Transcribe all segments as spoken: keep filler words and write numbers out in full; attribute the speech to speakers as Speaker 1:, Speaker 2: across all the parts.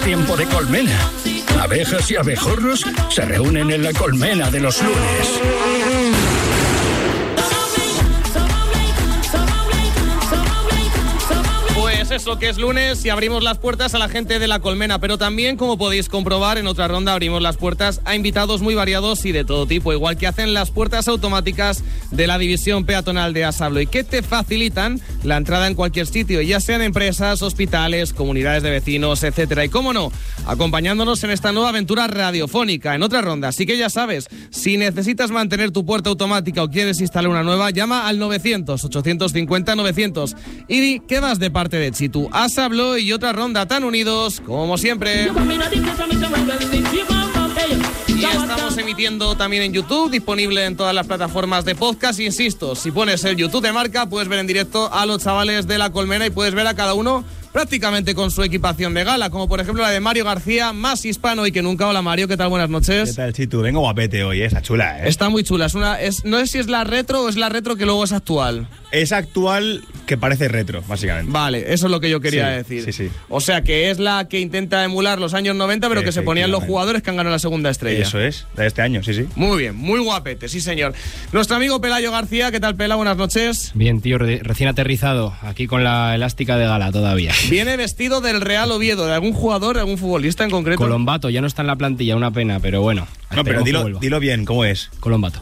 Speaker 1: Tiempo de colmena. Abejas y abejorros se reúnen en la colmena de los lunes.
Speaker 2: Pues eso, que es lunes y abrimos las puertas a la gente de la colmena, pero también, como podéis comprobar, en otra ronda abrimos las puertas a invitados muy variados y de todo tipo, igual que hacen las puertas automáticas de la división peatonal de Asablo y que te facilitan la entrada en cualquier sitio, ya sean empresas, hospitales, comunidades de vecinos, etcétera. Y cómo no, acompañándonos en esta nueva aventura radiofónica en otra ronda. Así que ya sabes, si necesitas mantener tu puerta automática o quieres instalar una nueva, llama al novecientos, ochocientos cincuenta, novecientos y di que vas de parte de Chitu. Asablo y otra ronda tan unidos como siempre. Y estamos emitiendo también en YouTube, disponible en todas las plataformas de podcast. Insisto, si pones el YouTube de marca, puedes ver en directo a los chavales de la colmena y puedes ver a cada uno prácticamente con su equipación de gala, como por ejemplo la de Mario García, más hispano y que nunca. Hola Mario, ¿qué tal? Buenas noches.
Speaker 3: ¿Qué tal, Chitu? Vengo guapete hoy, ¿eh? Está chula, ¿eh?
Speaker 2: Está muy chula, es una, es, no sé si es la retro o es la retro que luego es actual.
Speaker 3: Es actual que parece retro, básicamente.
Speaker 2: Vale, eso es lo que yo quería
Speaker 3: sí,
Speaker 2: decir.
Speaker 3: Sí, sí.
Speaker 2: O sea, que es la que intenta emular los años noventa, pero que se ponían los jugadores que han ganado la segunda estrella.
Speaker 3: Eso es, de este año, sí, sí.
Speaker 2: Muy bien, muy guapete, sí señor. Nuestro amigo Pelayo García, ¿qué tal, Pela? Buenas noches.
Speaker 4: Bien, tío, re- recién aterrizado, aquí con la elástica de gala todavía.
Speaker 2: Viene vestido del Real Oviedo, de algún jugador, de algún futbolista en concreto.
Speaker 4: Colombato, ya no está en la plantilla, una pena, pero bueno.
Speaker 3: No, pero dilo, dilo bien, ¿cómo es?
Speaker 4: Colombato.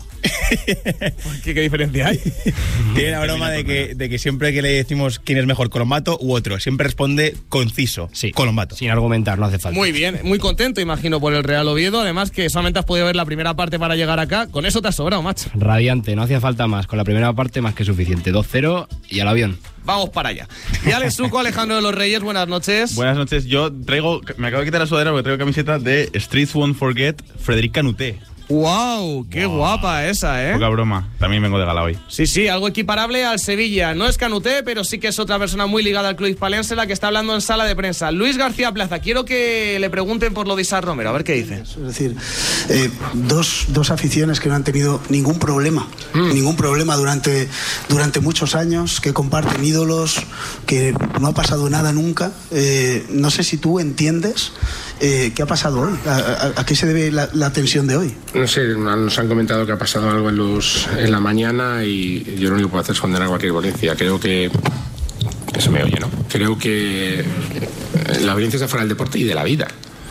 Speaker 2: ¿Qué, ¿Qué diferencia hay?
Speaker 3: Tiene la broma de que, de que siempre que le decimos quién es mejor, Colombato u otro, siempre responde conciso.
Speaker 4: Sí,
Speaker 3: Colombato.
Speaker 4: Sin argumentar, no hace falta.
Speaker 2: Muy bien, muy contento, imagino, por el Real Oviedo. Además que solamente has podido ver la primera parte para llegar acá. Con eso te has sobrado, macho.
Speaker 4: Radiante, no hacía falta más. Con la primera parte más que suficiente. dos cero y al avión.
Speaker 2: Vamos para allá. Y Alex Suco, Alejandro de los Reyes, buenas noches.
Speaker 5: Buenas noches, yo traigo, me acabo de quitar la sudadera porque traigo camiseta de Streets Won't Forget, Frederic Canuté.
Speaker 2: ¡Wow! ¡Qué wow. guapa esa, eh!
Speaker 5: Poca broma, también vengo de gala hoy.
Speaker 2: Sí, sí, algo equiparable al Sevilla. No es Canuté, pero sí que es otra persona muy ligada al club hispalense la que está hablando en sala de prensa. Luis García Plaza, quiero que le pregunten por lo de Isaac Romero, a ver qué dice.
Speaker 6: Es decir, eh, dos, dos aficiones que no han tenido ningún problema, mm. ningún problema durante, durante muchos años, que comparten ídolos, que no ha pasado nada nunca. Eh, no sé si tú entiendes eh, qué ha pasado hoy, a, a, a qué se debe la, la tensión de hoy.
Speaker 7: No sé, nos han comentado que ha pasado algo en, los, en la mañana y yo lo único que puedo hacer es condenar cualquier violencia. Creo que... que se me oye, ¿no? Creo que la violencia está fuera del deporte y de la vida.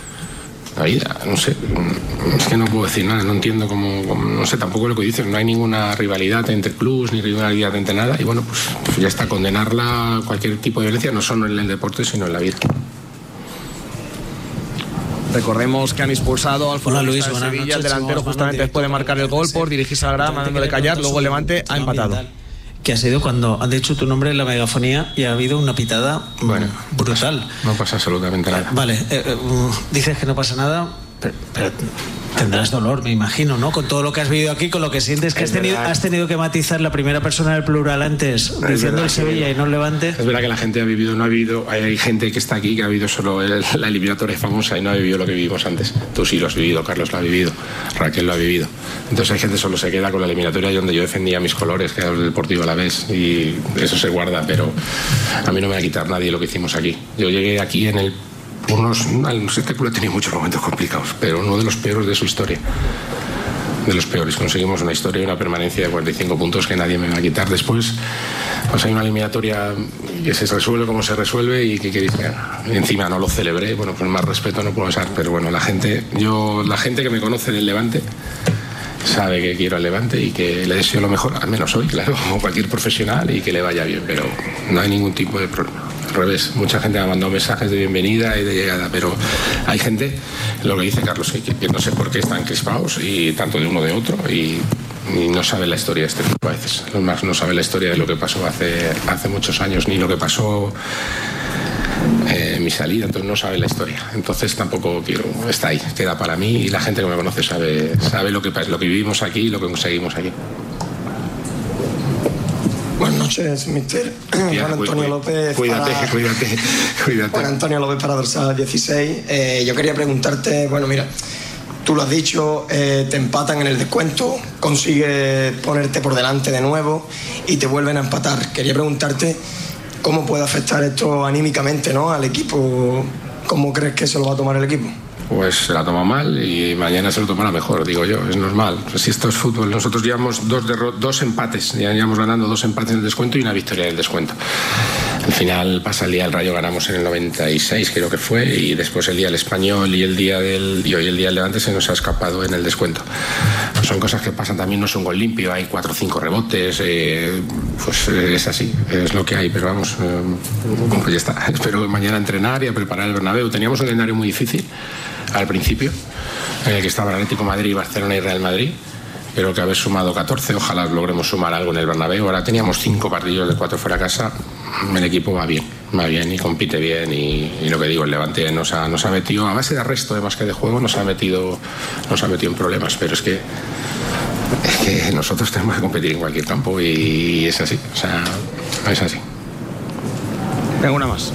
Speaker 7: La vida, no sé. Es que no puedo decir nada, no entiendo cómo... cómo no sé, tampoco lo que dicen. No hay ninguna rivalidad entre clubs, ni rivalidad entre nada. Y bueno, pues, pues ya está, condenarla, cualquier tipo de violencia, no solo en el deporte, sino en la vida.
Speaker 2: Recordemos que han expulsado al futbolista
Speaker 8: Luis,
Speaker 2: de Sevilla,
Speaker 8: noches,
Speaker 2: el delantero, justamente después de marcar el gol por dirigirse a la grada, mandándole callar, luego el Levante ha empatado.
Speaker 8: Que ha sido cuando han dicho tu nombre en la megafonía y ha habido una pitada bueno, brutal.
Speaker 7: No pasa absolutamente nada.
Speaker 8: Vale, eh, eh, dices que no pasa nada, pero, pero tendrás dolor, me imagino, ¿no? Con todo lo que has vivido aquí, con lo que sientes que has tenido, has tenido que matizar la primera persona del plural antes, es diciendo el Sevilla y no el Levante.
Speaker 7: Es verdad que la gente ha vivido, no ha vivido, hay, hay gente que está aquí que ha vivido solo el, la eliminatoria famosa y no ha vivido lo que vivimos antes. Tú sí lo has vivido, Carlos lo ha vivido, Raquel lo ha vivido. Entonces hay gente que solo se queda con la eliminatoria donde yo defendía mis colores, que era el Deportivo Alavés, y eso se guarda, pero a mí no me va a quitar nadie lo que hicimos aquí. Yo llegué aquí en el unos, este club ha tenido muchos momentos complicados, pero uno de los peores de su historia. De los peores. Conseguimos una historia y una permanencia de cuarenta y cinco puntos que nadie me va a quitar. Después, pues hay una eliminatoria que se resuelve como se resuelve y que, que dice, encima no lo celebré. Bueno, pues más respeto no puedo usar, pero bueno, la gente, yo, la gente que me conoce del Levante sabe que quiero al Levante y que le deseo lo mejor, al menos hoy, claro, como cualquier profesional, y que le vaya bien, pero no hay ningún tipo de problema. Al revés, mucha gente me ha mandado mensajes de bienvenida y de llegada, pero hay gente, lo que dice Carlos, que, que no sé por qué están crispados, y tanto de uno de otro, y, y no saben la historia de este tipo a veces. Los más no saben la historia de lo que pasó hace, hace muchos años, ni lo que pasó eh, en mi salida, entonces no saben la historia. Entonces tampoco quiero, está ahí, queda para mí, y la gente que me conoce sabe, sabe lo que, lo que vivimos aquí y lo que conseguimos aquí.
Speaker 9: Buenas noches, mister Juan Antonio López.
Speaker 7: Cuídate,
Speaker 9: para...
Speaker 7: cuídate, cuídate.
Speaker 9: Juan Antonio López para Dorsal dieciséis. Eh, yo quería preguntarte, bueno, mira, tú lo has dicho, eh, te empatan en el descuento, consigues ponerte por delante de nuevo y te vuelven a empatar. Quería preguntarte cómo puede afectar esto anímicamente, ¿no?, al equipo, ¿cómo crees que se lo va a tomar el equipo?
Speaker 7: Pues se la toma mal y mañana se lo tomará mejor, digo yo, es normal. Si esto es fútbol, nosotros llevamos dos, derro- dos empates, ya llevamos ganando dos empates en el descuento y una victoria en el descuento. Al final pasa el día del Rayo, ganamos en el noventa y seis, creo que fue, y después el día del Español y el día del y hoy el día del Levante se nos ha escapado en el descuento. Pues son cosas que pasan también, no es un gol limpio, hay cuatro o cinco rebotes, eh, pues eh, es así, es lo que hay, pero vamos, eh, pues ya está. Espero mañana entrenar y a preparar el Bernabéu. Teníamos un calendario muy difícil al principio, en el que estaba el Atlético de Madrid, Barcelona y Real Madrid, pero que haber sumado catorce, ojalá logremos sumar algo en el Bernabéu. Ahora teníamos cinco partidos de cuatro fuera de casa, el equipo va bien, va bien y compite bien y, y lo que digo, el Levante nos ha, nos ha metido, a base de arresto de más que de juego, nos ha metido, nos ha metido en problemas, pero es que, es que nosotros tenemos que competir en cualquier campo y es así, o sea, es así.
Speaker 2: Tengo una más.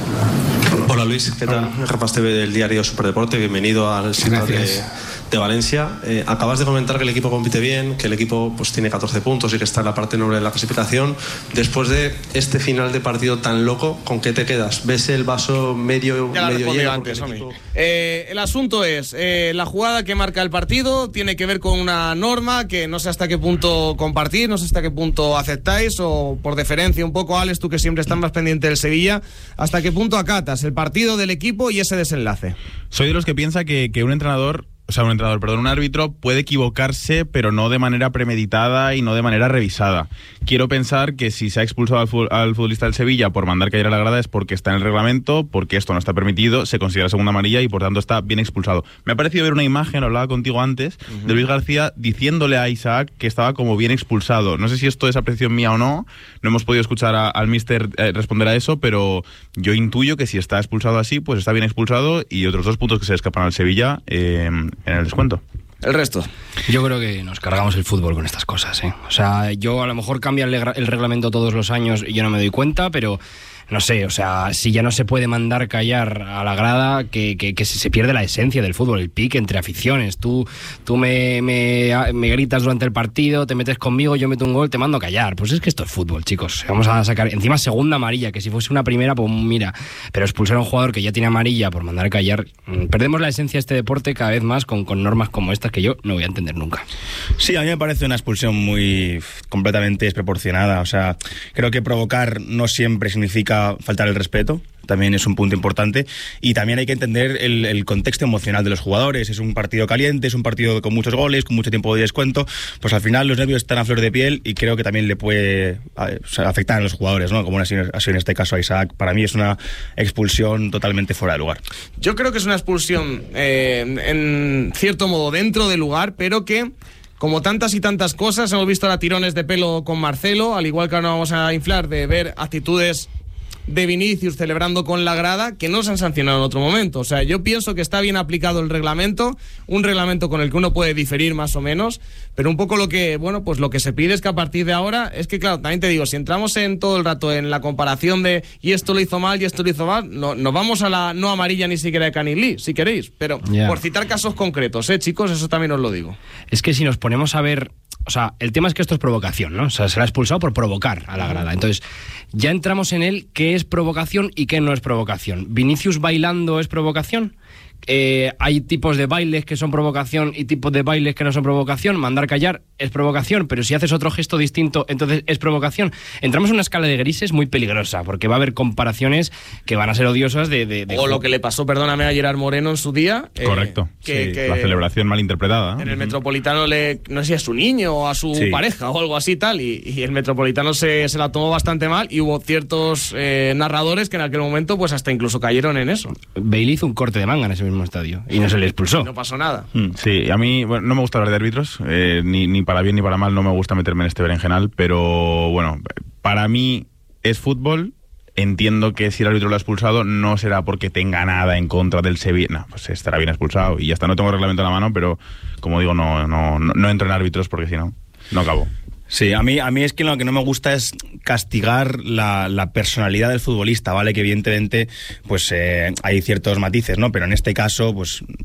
Speaker 10: Hola Luis, ¿qué tal? Rapas T V del diario Superdeporte, bienvenido al sitio de, de Valencia. Eh, acabas de comentar que el equipo compite bien, que el equipo pues tiene catorce puntos y que está en la parte noble de la clasificación. Después de este final de partido tan loco, ¿con qué te quedas? ¿Ves el vaso medio, medio lleno?
Speaker 2: Antes,
Speaker 10: el, equipo...
Speaker 2: eh, el asunto es, eh, la jugada que marca el partido tiene que ver con una norma que no sé hasta qué punto compartir, no sé hasta qué punto aceptáis, o por deferencia un poco, Alex, tú que siempre estás más pendiente del Sevilla, hasta qué punto acatas el partido del equipo y ese desenlace.
Speaker 5: Soy de los que piensa que, que un entrenador, o sea, un entrenador, perdón, un árbitro puede equivocarse, pero no de manera premeditada y no de manera revisada. Quiero pensar que si se ha expulsado al, fu- al futbolista del Sevilla por mandar caer a la grada es porque está en el reglamento, porque esto no está permitido, se considera segunda amarilla y por tanto está bien expulsado. Me ha parecido ver una imagen, lo hablaba contigo antes, uh-huh. de Luis García diciéndole a Isaac que estaba como bien expulsado. No sé si esto es apreciación mía o no, no hemos podido escuchar a, al míster eh, responder a eso, pero yo intuyo que si está expulsado así, pues está bien expulsado y otros dos puntos que se escapan al Sevilla eh, en el descuento.
Speaker 2: El resto.
Speaker 4: Yo creo que nos cargamos el fútbol con estas cosas, ¿eh? O sea, yo a lo mejor cambia el, el reglamento todos los años y yo no me doy cuenta, pero no sé, o sea, si ya no se puede mandar callar a la grada, que, que, que se pierde la esencia del fútbol, el pique entre aficiones. Tú, tú me, me, me gritas durante el partido, te metes conmigo, yo meto un gol, te mando a callar. Pues es que esto es fútbol, chicos. Vamos a sacar, encima segunda amarilla, que si fuese una primera, pues mira, pero expulsar a un jugador que ya tiene amarilla por mandar a callar, perdemos la esencia de este deporte cada vez más con, con normas como estas que yo no voy a entender nunca.
Speaker 3: Sí, a mí me parece una expulsión muy completamente desproporcionada. O sea, creo que provocar no siempre significa faltar el respeto, también es un punto importante, y también hay que entender el, el contexto emocional de los jugadores. Es un partido caliente, es un partido con muchos goles, con mucho tiempo de descuento, pues al final los nervios están a flor de piel y creo que también le puede o sea, afectar a los jugadores, ¿no? Como ha sido en este caso a Isaac. Para mí es una expulsión totalmente fuera de lugar.
Speaker 2: Yo creo que es una expulsión eh, en cierto modo dentro de lugar, pero que como tantas y tantas cosas, hemos visto ahora tirones de pelo con Marcelo, al igual que ahora vamos a inflar de ver actitudes de Vinicius celebrando con la grada que no se han sancionado en otro momento. O sea, yo pienso que está bien aplicado el reglamento, un reglamento con el que uno puede diferir más o menos, pero un poco lo que, bueno, pues lo que se pide es que a partir de ahora, es que claro, también te digo, si entramos en todo el rato en la comparación de y esto lo hizo mal y esto lo hizo mal, no, nos vamos a la no amarilla ni siquiera de Canilí, si queréis, pero yeah. por citar casos concretos, eh chicos, eso también os lo digo.
Speaker 4: Es que si nos ponemos a ver, o sea, el tema es que esto es provocación, ¿no? O sea, se la ha expulsado por provocar a la grada. Entonces, ya entramos en el qué es provocación y qué no es provocación. ¿Vinicius bailando es provocación? Eh, hay tipos de bailes que son provocación y tipos de bailes que no son provocación. Mandar callar es provocación, pero si haces otro gesto distinto, entonces es provocación. Entramos en una escala de grises muy peligrosa, porque va a haber comparaciones que van a ser odiosas de... de, de...
Speaker 2: O lo que le pasó, perdóname, a Gerard Moreno en su día.
Speaker 5: Correcto,
Speaker 2: eh, que,
Speaker 5: sí,
Speaker 2: que
Speaker 5: la celebración mal interpretada.
Speaker 2: En el Metropolitano, le, no sé si a su niño o a su sí. pareja o algo así tal, y, y el Metropolitano se, se la tomó bastante mal y hubo ciertos eh, narradores que en aquel momento pues hasta incluso cayeron en eso.
Speaker 4: Bailey hizo un corte de manga en ese mismo estadio y no se le expulsó.
Speaker 2: No pasó nada.
Speaker 5: Mm, sí, a mí bueno, no me gusta hablar de árbitros, eh, ni, ni para bien ni para mal, no me gusta meterme en este berenjenal, pero bueno, para mí es fútbol. Entiendo que si el árbitro lo ha expulsado no será porque tenga nada en contra del Sevilla, no, pues estará bien expulsado y ya está. No tengo el reglamento en la mano, pero como digo, no, no, no, no entro en árbitros porque si no, no acabo.
Speaker 3: Sí, a mí, a mí es que lo que no me gusta es castigar la, la personalidad del futbolista, ¿vale? Que evidentemente pues eh, hay ciertos matices, ¿no? Pero en este caso, pues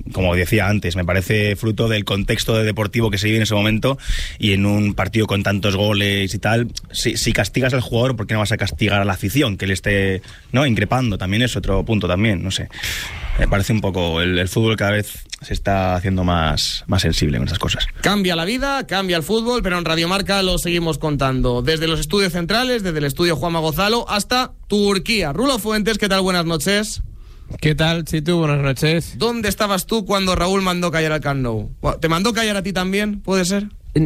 Speaker 3: como decía antes, me parece fruto del contexto de deportivo que se vive en ese momento, y en un partido con tantos goles y tal, si, si castigas al jugador, ¿por qué no vas a castigar a la afición que le esté, no, increpando? También es otro punto también, no sé. Me parece un poco, el, el fútbol cada vez se está haciendo más, más sensible con esas cosas.
Speaker 2: Cambia la vida, cambia el fútbol, pero en Radio Marca lo seguimos contando. Desde los estudios centrales, desde el estudio Juanma Gonzalo, hasta Turquía. Rulo Fuentes, ¿qué tal? Buenas noches.
Speaker 11: ¿Qué tal, Chitu? Buenas noches.
Speaker 2: ¿Dónde estabas tú cuando Raúl mandó callar al Camp Nou? ¿Te mandó callar a ti también? ¿Puede ser?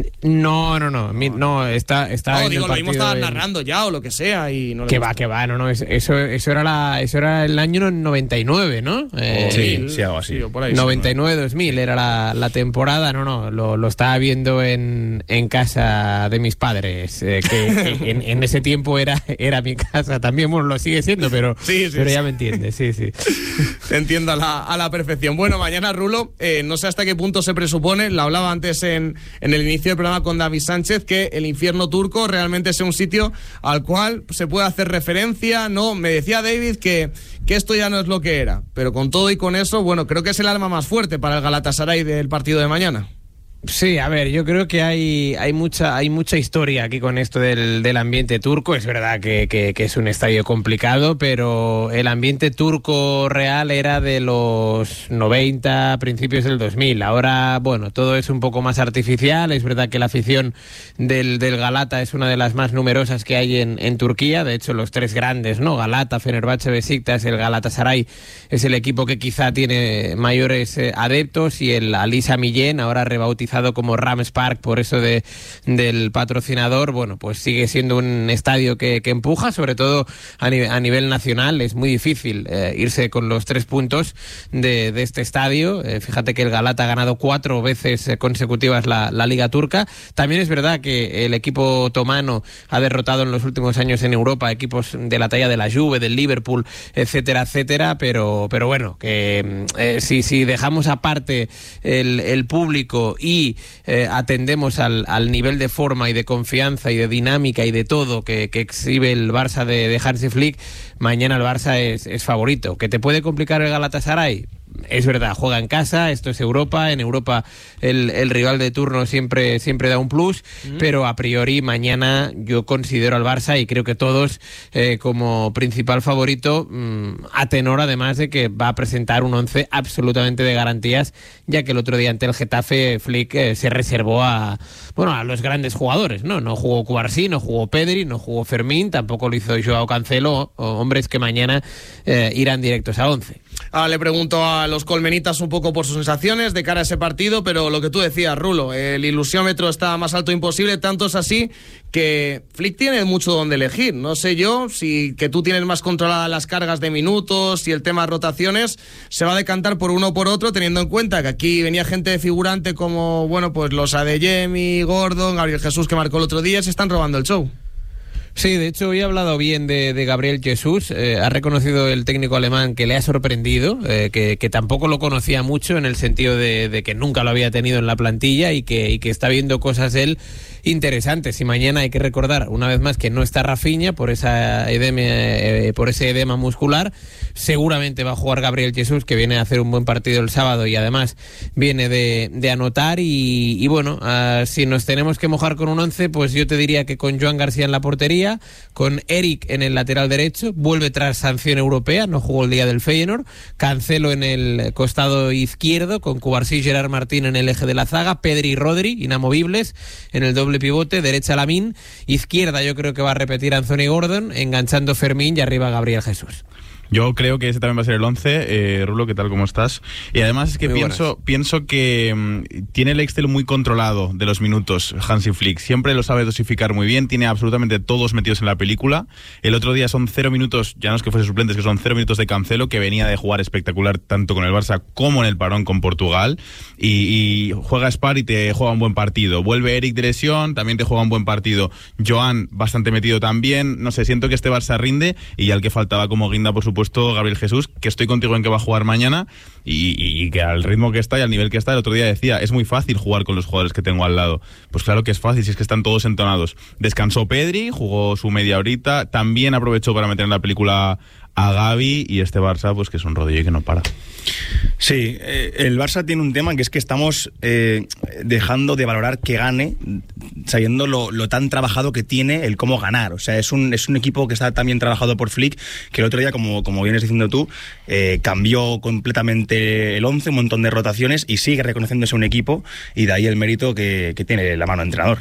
Speaker 11: No, no, no, no, está, está
Speaker 2: no,
Speaker 11: en
Speaker 2: digo,
Speaker 11: el
Speaker 2: lo mismo
Speaker 11: partido
Speaker 2: estabas
Speaker 11: en...
Speaker 2: narrando ya o lo que sea y no le
Speaker 11: que
Speaker 2: gusta.
Speaker 11: va, que va, no, no, eso, eso era la, eso era el año noventa y nueve, ¿no?
Speaker 3: Eh, sí, sí, algo así.
Speaker 2: Sí, por ahí,
Speaker 11: noventa y nueve dos mil era la, la temporada, no, no, lo, lo estaba viendo en, en casa de mis padres, eh, que, que en, en ese tiempo era, era mi casa también, bueno, lo sigue siendo, pero,
Speaker 2: sí, sí,
Speaker 11: pero
Speaker 2: sí.
Speaker 11: ya me entiendes, sí, sí.
Speaker 2: Te entiendo a la, a la perfección. Bueno, mañana, Rulo, eh, no sé hasta qué punto se presupone, lo hablaba antes en, en el inicio del programa con David Sánchez, que el infierno turco realmente sea un sitio al cual se puede hacer referencia, ¿no? Me decía David que, que esto ya no es lo que era, pero con todo y con eso, bueno, creo que es el arma más fuerte para el Galatasaray del partido de mañana.
Speaker 11: Sí, a ver, yo creo que hay, hay mucha hay mucha historia aquí con esto del, del ambiente turco. Es verdad que, que, que es un estadio complicado, pero el ambiente turco real era de los noventa, principios del dos mil. Ahora, bueno, todo es un poco más artificial. Es verdad que la afición del, del Galata es una de las más numerosas que hay en, en Turquía. De hecho, los tres grandes, ¿no? Galata, Fenerbahce, Besiktas, el Galatasaray es el equipo que quizá tiene mayores eh, adeptos, y el Alisa Millén, ahora rebautizado como Rams Park por eso de, del patrocinador, bueno, pues sigue siendo un estadio que, que empuja, sobre todo a, ni, a nivel nacional. Es muy difícil eh, irse con los tres puntos de, de este estadio. Eh, fíjate que el Galata ha ganado cuatro veces consecutivas la, la Liga Turca. También es verdad que el equipo otomano ha derrotado en los últimos años en Europa equipos de la talla de la Juve, del Liverpool, etcétera, etcétera, pero, pero bueno, que eh, si, si dejamos aparte el, el público y Eh, atendemos al, al nivel de forma y de confianza y de dinámica y de todo que, que exhibe el Barça de, de Hansi Flick, mañana el Barça es, es favorito. ¿Que te puede complicar el Galatasaray? Es verdad, juega en casa, esto es Europa, en Europa el, el rival de turno siempre, siempre da un plus, mm. pero a priori mañana yo considero al Barça, y creo que todos, eh, como principal favorito, mmm, a tenor además de que va a presentar un once absolutamente de garantías, ya que el otro día ante el Getafe Flick eh, se reservó a, bueno, a los grandes jugadores, ¿no? No jugó Cubarsí, no jugó Pedri, no jugó Fermín, tampoco lo hizo Joao Cancelo, o hombres que mañana eh, irán directos a once.
Speaker 2: Ahora le pregunto a los colmenitas un poco por sus sensaciones de cara a ese partido, pero lo que tú decías, Rulo, el ilusiómetro está más alto imposible, tanto es así que Flick tiene mucho donde elegir. No sé yo si que tú tienes más controladas las cargas de minutos y el tema de rotaciones se va a decantar por uno o por otro, teniendo en cuenta que aquí venía gente de figurante como, bueno, pues los Adeyemi, Gordon, Gabriel Jesús, que marcó el otro día, se están robando el show.
Speaker 11: Sí, de hecho hoy ha hablado bien de, de Gabriel Jesús, eh, ha reconocido el técnico alemán que le ha sorprendido, eh, que, que tampoco lo conocía mucho en el sentido de, de que nunca lo había tenido en la plantilla, y que, y que está viendo cosas él interesantes. Y mañana hay que recordar una vez más que no está Rafinha por esa edema, eh, por ese edema muscular. Seguramente va a jugar Gabriel Jesús, que viene a hacer un buen partido el sábado y además viene de, de anotar. Y, y bueno, uh, si nos tenemos que mojar con un once, pues yo te diría que con Joan García en la portería, con Eric en el lateral derecho, vuelve tras sanción europea, no jugó el día del Feyenoord, Cancelo en el costado izquierdo, con Cubarsí y Gerard Martín en el eje de la zaga, Pedri y Rodri inamovibles en el doble pivote, derecha Lamine, izquierda yo creo que va a repetir Anthony Gordon, enganchando Fermín, y arriba Gabriel Jesús.
Speaker 5: Yo creo que ese también va a ser el once. eh, Rulo, ¿qué tal? ¿Cómo estás? Y además es que pienso, pienso que mmm, tiene el Excel muy controlado de los minutos Hansi Flick. Siempre lo sabe dosificar muy bien, tiene absolutamente todos metidos en la película. El otro día son cero minutos, ya no es que fuese suplentes, que son cero minutos de Cancelo, que venía de jugar espectacular tanto con el Barça como en el parón con Portugal. Y, y juega Spar y te juega un buen partido. Vuelve Eric de lesión, también te juega un buen partido. Joan bastante metido también. No sé, siento que este Barça rinde, y ya el que faltaba como guinda, por supuesto, supuesto Gabriel Jesús, que estoy contigo en que va a jugar mañana y, y, y que al ritmo que está y al nivel que está, el otro día decía, es muy fácil jugar con los jugadores que tengo al lado. Pues claro que es fácil, si es que están todos entonados. Descansó Pedri, jugó su media horita, también aprovechó para meter en la película a Gavi, y este Barça, pues que es un rodillo y que no para.
Speaker 3: Sí, eh, el Barça tiene un tema que es que estamos eh, dejando de valorar que gane, sabiendo lo, lo tan trabajado que tiene el cómo ganar. O sea, es un, es un equipo que está tan bien trabajado por Flick, que el otro día, como, como vienes diciendo tú, eh, cambió completamente el once, un montón de rotaciones, y sigue reconociéndose un equipo, y de ahí el mérito que, que tiene la mano de entrenador.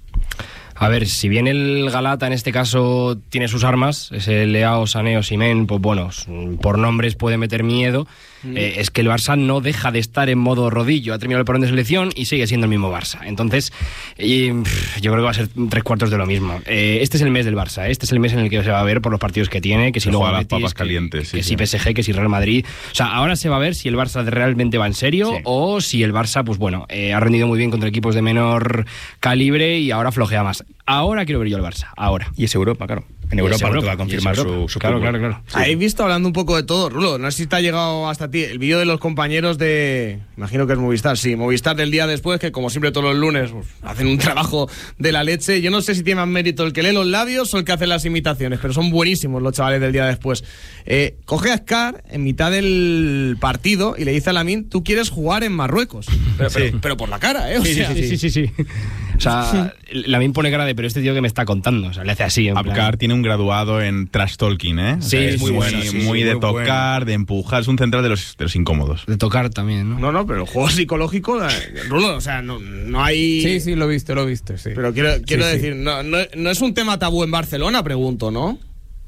Speaker 4: A ver, si bien el Galata en este caso tiene sus armas, ese Leao, Sané o Osimhen, pues bueno, por nombres puede meter miedo, mm. eh, es que el Barça no deja de estar en modo rodillo, ha terminado el parón de selección y sigue siendo el mismo Barça. Entonces, y, pff, yo creo que va a ser tres cuartos de lo mismo. Eh, este es el mes del Barça, ¿eh? Este es el mes en el que se va a ver por los partidos que tiene, que si luego
Speaker 5: las
Speaker 4: Betis,
Speaker 5: papas
Speaker 4: que,
Speaker 5: calientes,
Speaker 4: que, que
Speaker 5: sí,
Speaker 4: si P S G, que si Real Madrid. O sea, ahora se va a ver si el Barça realmente va en serio, sí, o si el Barça, pues bueno, eh, ha rendido muy bien contra equipos de menor calibre y ahora flojea más. Ahora quiero ver yo el Barça, ahora.
Speaker 3: Y es Europa, claro. En Europa no te va a confirmar su, su
Speaker 2: claro,
Speaker 3: fútbol.
Speaker 2: claro, claro. Sí. Habéis visto, hablando un poco de todo, Rulo, no sé si te ha llegado hasta ti el vídeo de los compañeros de, imagino que es Movistar, sí, Movistar del día después, que como siempre todos los lunes pues, hacen un trabajo de la leche. Yo no sé si tiene más mérito el que lee los labios o el que hace las imitaciones, pero son buenísimos los chavales del día después. Eh, coge a Scar en mitad del partido y le dice a Lamine, tú quieres jugar en Marruecos. Pero,
Speaker 4: sí.
Speaker 2: pero, pero por la cara, ¿eh? O
Speaker 4: sí,
Speaker 2: sea,
Speaker 4: sí, sí, sí, sí, sí. O sea, Lamine pone cara de, pero este tío que me está contando, o sea, le hace así.
Speaker 5: Apcar tiene un graduado en trash talking, ¿eh? O
Speaker 4: sí,
Speaker 5: sea, es muy
Speaker 4: sí,
Speaker 5: bueno,
Speaker 4: sí,
Speaker 5: sí,
Speaker 4: sí,
Speaker 5: muy
Speaker 4: sí,
Speaker 5: de
Speaker 4: muy
Speaker 5: tocar,
Speaker 4: bueno.
Speaker 5: de empujar, es un central de los, de los incómodos.
Speaker 4: De tocar también, ¿no?
Speaker 2: No, no, pero el juego psicológico, Rulo, o sea, no, no hay...
Speaker 11: Sí, sí, lo he visto, lo he visto, sí.
Speaker 2: Pero quiero, quiero
Speaker 11: sí,
Speaker 2: decir,
Speaker 11: sí.
Speaker 2: No, no, no es un tema tabú en Barcelona, pregunto, ¿no?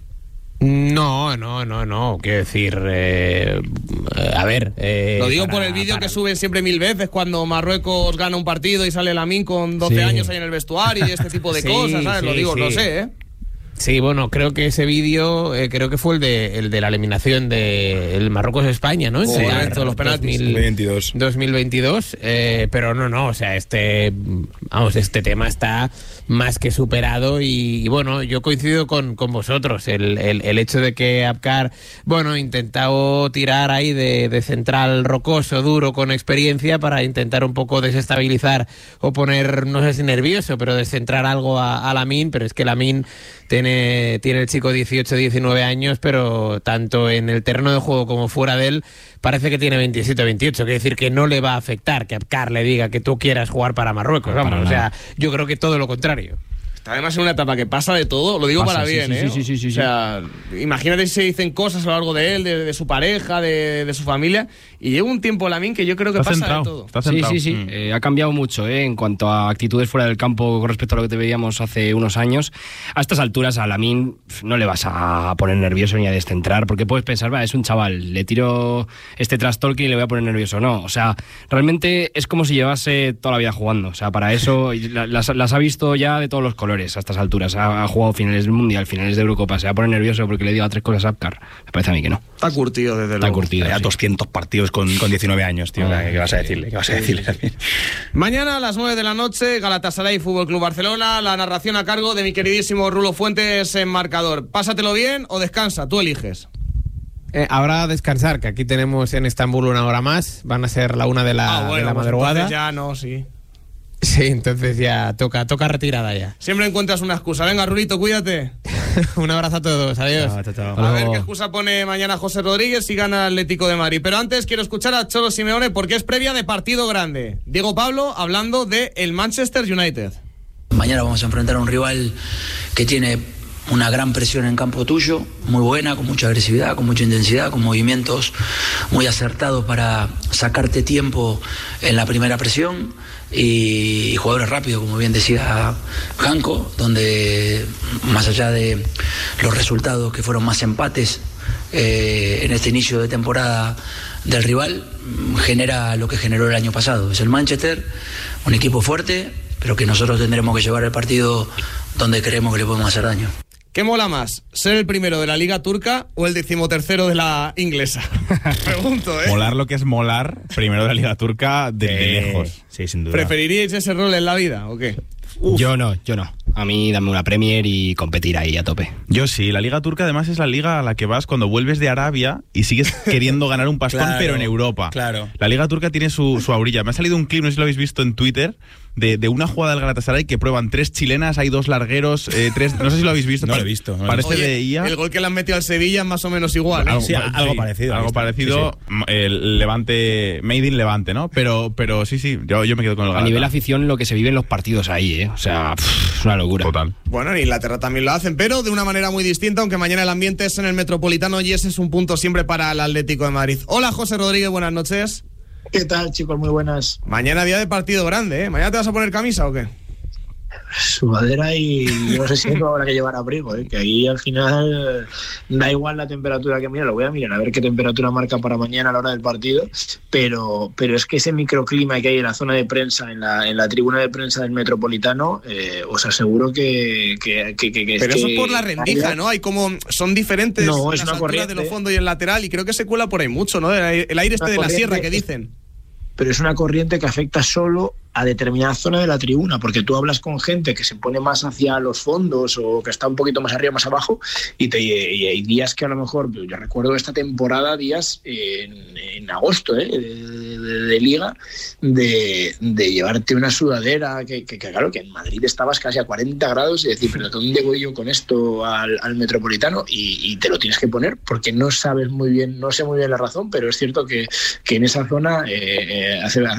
Speaker 11: No, no, no, no. Quiero decir, eh, a ver. Eh,
Speaker 2: Lo digo
Speaker 11: para,
Speaker 2: por el vídeo
Speaker 11: para...
Speaker 2: que suben siempre mil veces cuando Marruecos gana un partido y sale Lamine con doce
Speaker 11: sí.
Speaker 2: años ahí en el vestuario y este tipo de
Speaker 11: sí,
Speaker 2: cosas, ¿sabes?
Speaker 11: Sí,
Speaker 2: Lo digo,
Speaker 11: sí.
Speaker 2: no sé, ¿eh?
Speaker 11: Sí, bueno, creo que ese vídeo, eh, creo que fue el de, el de la eliminación de el Marruecos-España, ¿no?
Speaker 2: Sí,
Speaker 11: en
Speaker 2: todos los penaltis.
Speaker 11: dos mil veintidós. dos mil veintidós, eh, pero no, no, o sea, este, vamos, este tema está más que superado y, y bueno, yo coincido con, con vosotros, el, el, el hecho de que Apcar, bueno, intentado tirar ahí de, de central rocoso, duro, con experiencia para intentar un poco desestabilizar o poner, no sé si nervioso, pero descentrar algo a, a Lamine, pero es que Lamine tiene, tiene el chico dieciocho, diecinueve años, pero tanto en el terreno de juego como fuera de él parece que tiene veintisiete, veintiocho, quiere decir que no le va a afectar que Apcar le diga que tú quieras jugar para Marruecos, vamos, para o sea, yo creo que todo lo contrario.
Speaker 2: Está además en una etapa que pasa de todo, lo digo
Speaker 4: pasa,
Speaker 2: para
Speaker 4: sí,
Speaker 2: bien,
Speaker 4: sí,
Speaker 2: ¿eh?
Speaker 4: Sí, sí, sí,
Speaker 2: o
Speaker 4: sí,
Speaker 2: sea, sí. Imagínate si se dicen cosas a lo largo de él, de, de su pareja, de, de su familia, y lleva un tiempo Lamine que yo creo que
Speaker 5: está
Speaker 2: pasa
Speaker 5: centrado,
Speaker 2: de todo.
Speaker 5: Está
Speaker 4: sí, sí, sí,
Speaker 5: mm.
Speaker 4: eh, ha cambiado mucho eh, en cuanto a actitudes fuera del campo con respecto a lo que te veíamos hace unos años. A estas alturas a Lamine no le vas a poner nervioso ni a descentrar, porque puedes pensar, va, es un chaval, le tiro este trash talking y le voy a poner nervioso. No, o sea, realmente es como si llevase toda la vida jugando. O sea, para eso las, las ha visto ya de todos los colores a estas alturas. Ha, ha jugado finales del Mundial, finales de Eurocopa. Se va a poner nervioso porque le diga tres cosas a Apcar. Me parece a mí que no.
Speaker 2: Está curtido, desde luego.
Speaker 4: Está curtido.
Speaker 3: Ya
Speaker 4: sí.
Speaker 3: doscientos partidos con, con diecinueve años, tío.
Speaker 4: Ah,
Speaker 3: ¿Qué vas a decirle? ¿Qué vas a decirle también?
Speaker 2: Mañana a las nueve de la noche, Galatasaray Fútbol Club Barcelona. La narración a cargo de mi queridísimo Rulo Fuentes en marcador. Pásatelo bien o descansa, tú eliges.
Speaker 11: Eh, ahora a descansar, que aquí tenemos en Estambul una hora más. Van a ser la una de la,
Speaker 2: ah, bueno,
Speaker 11: de la
Speaker 2: pues
Speaker 11: madrugada.
Speaker 2: Ya no, sí.
Speaker 11: Sí, entonces ya toca, toca retirada ya.
Speaker 2: Siempre encuentras una excusa. Venga, Rulito, cuídate.
Speaker 11: Un abrazo a todos, adiós.
Speaker 3: Chao, chao, chao.
Speaker 2: A ver qué excusa pone mañana José Rodríguez si gana el Atlético de Madrid. Pero antes quiero escuchar a Cholo Simeone porque es previa de partido grande. Diego Pablo hablando de el Manchester United.
Speaker 12: Mañana vamos a enfrentar a un rival que tiene una gran presión en campo tuyo, muy buena, con mucha agresividad, con mucha intensidad, con movimientos muy acertados para sacarte tiempo en la primera presión. Y jugadores rápidos, como bien decía Janko, donde más allá de los resultados que fueron más empates eh, en este inicio de temporada del rival, genera lo que generó el año pasado. Es el Manchester, un equipo fuerte, pero que nosotros tendremos que llevar el partido donde creemos que le podemos hacer daño.
Speaker 2: ¿Qué mola más? ¿Ser el primero de la Liga Turca o el decimotercero de la inglesa? Pregunto, ¿eh?
Speaker 5: Molar lo que es molar, primero de la Liga Turca, de,
Speaker 3: eh,
Speaker 5: de lejos.
Speaker 3: Sí, sin duda.
Speaker 2: ¿Preferiríais ese rol en la vida o qué?
Speaker 4: Uf. Yo no, yo no. A mí dame una Premier y competir ahí a tope.
Speaker 5: Yo sí, la Liga Turca además es la liga a la que vas cuando vuelves de Arabia y sigues queriendo ganar un pastón, claro, pero en Europa.
Speaker 3: Claro.
Speaker 5: La Liga Turca tiene su, su aurilla. Me ha salido un clip, no sé si lo habéis visto en Twitter, de, de una jugada del Galatasaray que prueban tres chilenas, hay dos largueros, eh, tres, no sé si lo habéis visto.
Speaker 3: No lo he visto. No
Speaker 5: Parece
Speaker 2: Oye,
Speaker 5: de I A.
Speaker 2: El gol que le han metido al Sevilla es más o menos igual. ¿eh?
Speaker 3: Algo, sí, algo
Speaker 5: sí,
Speaker 3: parecido.
Speaker 5: Algo parecido, sí, sí. El Levante, Made in Levante, ¿no? Pero, pero sí, sí, yo, yo me quedo con el Galatasaray.
Speaker 4: A nivel afición, lo que se vive en los partidos ahí, ¿eh? O sea, pff, es una locura.
Speaker 5: Total.
Speaker 2: Bueno, en Inglaterra también lo hacen, pero de una manera muy distinta, aunque mañana el ambiente es en el Metropolitano y ese es un punto siempre para el Atlético de Madrid. Hola, José Rodríguez, buenas noches.
Speaker 13: ¿Qué tal, chicos? Muy buenas.
Speaker 2: Mañana día de partido grande, ¿eh? ¿Mañana te vas a poner camisa o qué?
Speaker 13: Sudadera y yo no sé si habrá que llevar abrigo, ¿eh? Que ahí al final da igual la temperatura que mira, lo voy a mirar a ver qué temperatura marca para mañana a la hora del partido, pero pero es que ese microclima que hay en la zona de prensa, en la en la tribuna de prensa del Metropolitano, eh, os aseguro que, que, que, que
Speaker 2: pero
Speaker 13: es
Speaker 2: eso
Speaker 13: que
Speaker 2: es por la rendija, ¿no? Hay como son diferentes
Speaker 13: no, es
Speaker 2: las
Speaker 13: una
Speaker 2: alturas
Speaker 13: corriente
Speaker 2: de los fondos y el lateral y creo que se cuela por ahí mucho, ¿no? El, el aire este de la sierra que dicen.
Speaker 13: Pero es una corriente que afecta solo a determinada zona de la tribuna, porque tú hablas con gente que se pone más hacia los fondos o que está un poquito más arriba, más abajo, y, te, y hay días que a lo mejor, yo recuerdo esta temporada, días en, en agosto, ¿eh? de, de, de liga, de, de llevarte una sudadera, que, que, que claro, que en Madrid estabas casi a cuarenta grados y decir, pero ¿dónde voy yo con esto al, al Metropolitano? Y, y te lo tienes que poner, porque no sabes muy bien, no sé muy bien la razón, pero es cierto que, que en esa zona eh, eh, hace,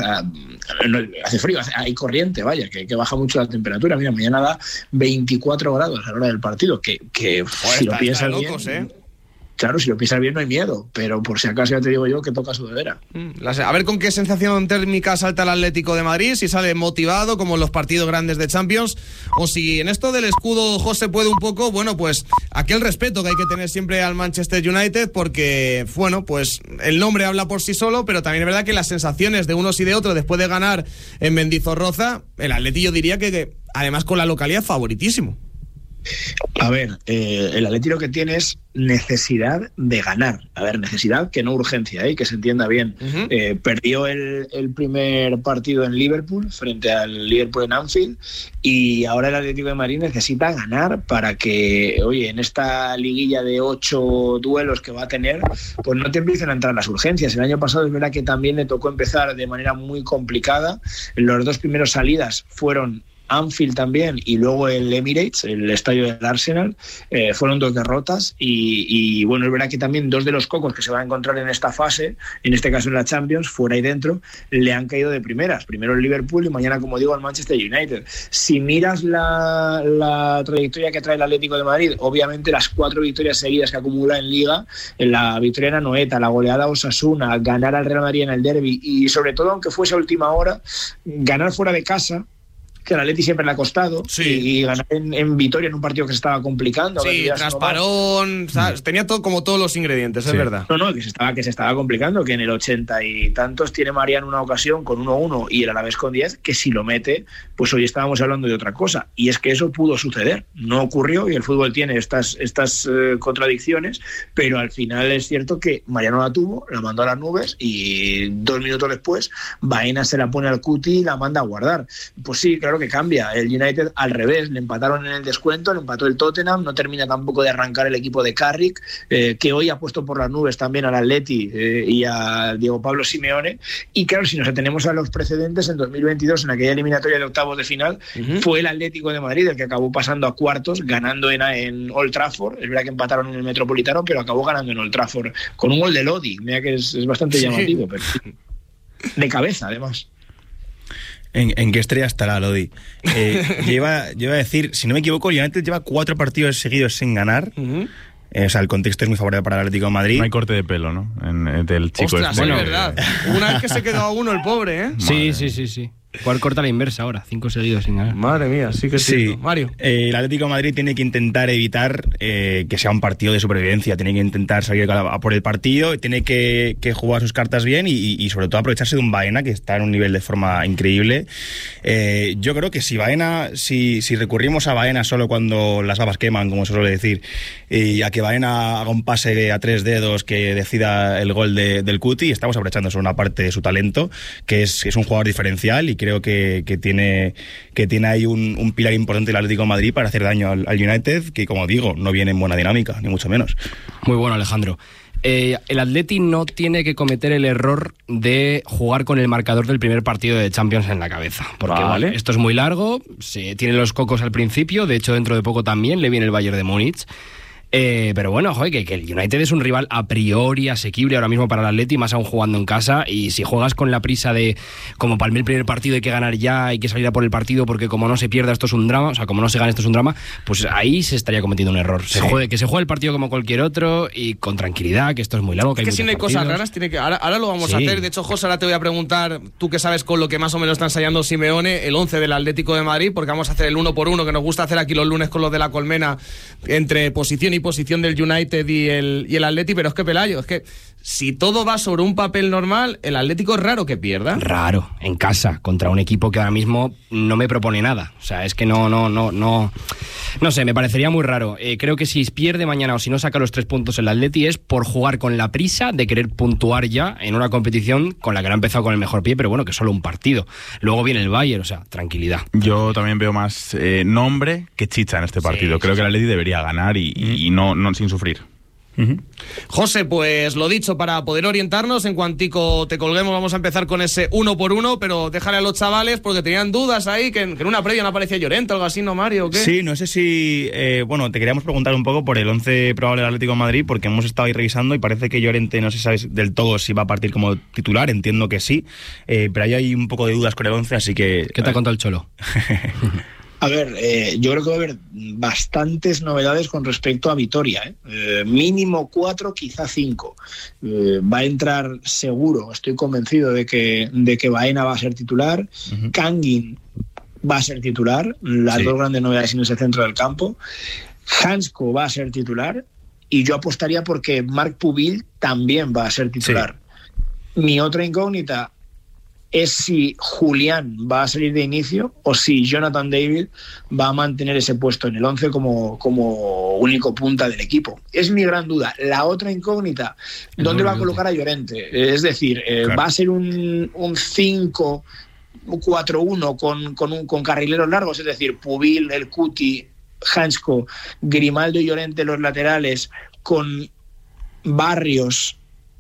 Speaker 13: hace frío, hay corriente, vaya, que, que baja mucho la temperatura. Mira, mañana da veinticuatro grados a la hora del partido, que, que
Speaker 2: Joder,
Speaker 13: si lo
Speaker 2: está,
Speaker 13: piensas
Speaker 2: está
Speaker 13: bien,
Speaker 2: locos, ¿eh?
Speaker 13: Claro, si lo piensas bien no hay miedo, pero por si acaso ya te digo yo que toca sudadera.
Speaker 2: A ver con qué sensación térmica salta el Atlético de Madrid, si sale motivado como en los partidos grandes de Champions, o si en esto del escudo José puede un poco, bueno, pues aquel respeto que hay que tener siempre al Manchester United, porque, bueno, pues el nombre habla por sí solo, pero también es verdad que las sensaciones de unos y de otros después de ganar en Mendizorroza, el Atleti yo diría que, que además con la localidad favoritísimo.
Speaker 13: A ver, eh, el Atleti lo que tiene es necesidad de ganar. A ver, necesidad que no urgencia, ¿eh? Que se entienda bien. Uh-huh. Eh, perdió el, el primer partido en Liverpool frente al Liverpool en Anfield y ahora el Atlético de Madrid necesita ganar para que, oye, en esta liguilla de ocho duelos que va a tener, pues no te empiecen a entrar las urgencias. El año pasado es verdad que también le tocó empezar de manera muy complicada. Los dos primeros salidas fueron Anfield también y luego el Emirates, el estadio del Arsenal, eh, fueron dos derrotas y, y bueno, es verdad que también dos de los cocos que se van a encontrar en esta fase, en este caso en la Champions, fuera y dentro, le han caído de primeras, primero el Liverpool y mañana, como digo, el Manchester United. Si miras la, la trayectoria que trae el Atlético de Madrid, obviamente las cuatro victorias seguidas que acumula en Liga, en la victoria en Anoeta, la goleada a Osasuna, ganar al Real Madrid en el derbi y sobre todo, aunque fuese a última hora, ganar fuera de casa, que al Atleti siempre le ha costado, sí. y ganar en, en Vitoria en un partido que se estaba complicando.
Speaker 2: Sí, tras parón, ¿sabes? Tenía todo, como todos los ingredientes, sí. Es verdad.
Speaker 13: No, no, que se estaba que se estaba complicando, que en el ochenta y tantos tiene Mariano una ocasión con uno uno y el Alavés con diez, que si lo mete, pues hoy estábamos hablando de otra cosa. Y es que eso pudo suceder, no ocurrió y el fútbol tiene estas, estas eh, contradicciones, pero al final es cierto que Mariano la tuvo, la mandó a las nubes y dos minutos después Baena se la pone al cuti y la manda a guardar. Pues sí, claro que cambia. El United al revés, le empataron en el descuento, le empató el Tottenham, no termina tampoco de arrancar el equipo de Carrick, eh, que hoy ha puesto por las nubes también al Atleti eh, y a Diego Pablo Simeone. Y claro, si nos atenemos a los precedentes, en dos mil veintidós, en aquella eliminatoria de octavos de final, uh-huh. fue el Atlético de Madrid el que acabó pasando a cuartos, ganando en, en Old Trafford. Es verdad que empataron en el Metropolitano, pero acabó ganando en Old Trafford con un gol de Lodi. Mira que es, es bastante sí. llamativo, pero de cabeza además.
Speaker 3: ¿En, ¿En qué estrella estará Lodi? Eh, lleva, lleva a decir, si no me equivoco, el United lleva cuatro partidos seguidos sin ganar. Uh-huh. Eh, o sea, el contexto es muy favorable para el Atlético de Madrid.
Speaker 5: No hay corte de pelo, ¿no? En, del chico.
Speaker 2: Ostras,
Speaker 5: es bueno,
Speaker 2: es verdad. Una vez que se quedó a uno el pobre, ¿eh?
Speaker 4: Sí, Madre. sí, sí, sí. ¿Cuál corta la inversa ahora? Cinco seguidos sin ganar.
Speaker 2: Madre mía, sí que sí. sí. Mario.
Speaker 3: Eh, el Atlético de Madrid tiene que intentar evitar eh, que sea un partido de supervivencia. Tiene que intentar salir a por el partido, tiene que, que jugar sus cartas bien y, y sobre todo aprovecharse de un Baena que está en un nivel de forma increíble. Eh, yo creo que si Baena, si, si recurrimos a Baena solo cuando las babas queman, como se suele decir, y a que Baena haga un pase a tres dedos que decida el gol de, del Cuti, estamos aprovechando sobre una parte de su talento, que es, es un jugador diferencial y creo que, que tiene que tiene ahí un, un pilar importante el Atlético de Madrid para hacer daño al, al United, que como digo, no viene en buena dinámica, ni mucho menos.
Speaker 4: Muy bueno, Alejandro. Eh, el Atleti no tiene que cometer el error de jugar con el marcador del primer partido de Champions en la cabeza, porque
Speaker 2: vale.
Speaker 4: Vale, esto es muy largo, se tiene los cocos al principio, de hecho dentro de poco también le viene el Bayern de Múnich. Eh, pero bueno, joder, que, que el United es un rival a priori asequible ahora mismo para el Atleti, más aún jugando en casa, y si juegas con la prisa de como para el primer partido hay que ganar ya, hay que salir a por el partido porque como no se pierda esto es un drama, o sea, como no se gana esto es un drama, pues ahí se estaría cometiendo un error. Se
Speaker 2: sí.
Speaker 4: juegue, que se juegue el partido como cualquier otro y con tranquilidad, que esto es muy largo. Que,
Speaker 2: es que
Speaker 4: hay
Speaker 2: si no hay
Speaker 4: partidos.
Speaker 2: cosas raras, tiene que ahora, ahora lo vamos
Speaker 4: Sí.
Speaker 2: a hacer. De hecho, José, ahora te voy a preguntar, tú que sabes con lo que más o menos está ensayando Simeone, el once del Atlético de Madrid, porque vamos a hacer el uno por uno que nos gusta hacer aquí los lunes con los de la Colmena, entre posición y posición del United y el, y el Atleti, pero es que, Pelayo, es que si todo va sobre un papel normal, el Atlético es raro que pierda.
Speaker 4: Raro, en casa, contra un equipo que ahora mismo no me propone nada. O sea, es que no, no, no, no. No sé, me parecería muy raro. Eh, creo que si pierde mañana o si no saca los tres puntos el Atleti es por jugar con la prisa de querer puntuar ya en una competición con la que no ha empezado con el mejor pie, pero bueno, que es solo un partido. Luego viene el Bayern, o sea, tranquilidad.
Speaker 5: Yo también veo más eh, nombre que chicha en este partido. Sí, Creo sí, que el Atleti debería ganar y, mm. y no, no sin sufrir.
Speaker 2: Uh-huh. José, pues lo dicho, para poder orientarnos, en cuantico te colguemos vamos a empezar con ese uno por uno, pero déjale a los chavales porque tenían dudas ahí, que en, que en una previa no aparecía Llorente o algo así, ¿no, Mario? ¿O qué?
Speaker 3: Sí, no sé si... Eh, bueno, te queríamos preguntar un poco por el once probable del Atlético de Madrid, porque hemos estado ahí revisando y parece que Llorente no se sabe del todo si va a partir como titular, entiendo que sí, eh, pero ahí hay un poco de dudas con el once, así que...
Speaker 4: ¿Qué te ha contado el Cholo?
Speaker 13: A ver, eh, yo creo que va a haber bastantes novedades con respecto a Vitoria, ¿eh? Eh, mínimo cuatro, quizá cinco. Eh, va a entrar seguro, estoy convencido de que, de que Baena va a ser titular, uh-huh. Kangin va a ser titular, las sí. dos grandes novedades en ese centro del campo, Hansko va a ser titular y yo apostaría porque Marc Pubil también va a ser titular. Sí. Mi otra incógnita es si Julián va a salir de inicio o si Jonathan David va a mantener ese puesto en el once como, como único punta del equipo. Es mi gran duda. La otra incógnita, ¿dónde va a colocar a Llorente? Es decir, eh, claro. ¿va a ser un, un cinco cuatro uno con, con, un, con carrileros largos? Es decir, Pubil, El Cuti, Hansko, Grimaldo y Llorente los laterales, con Barrios.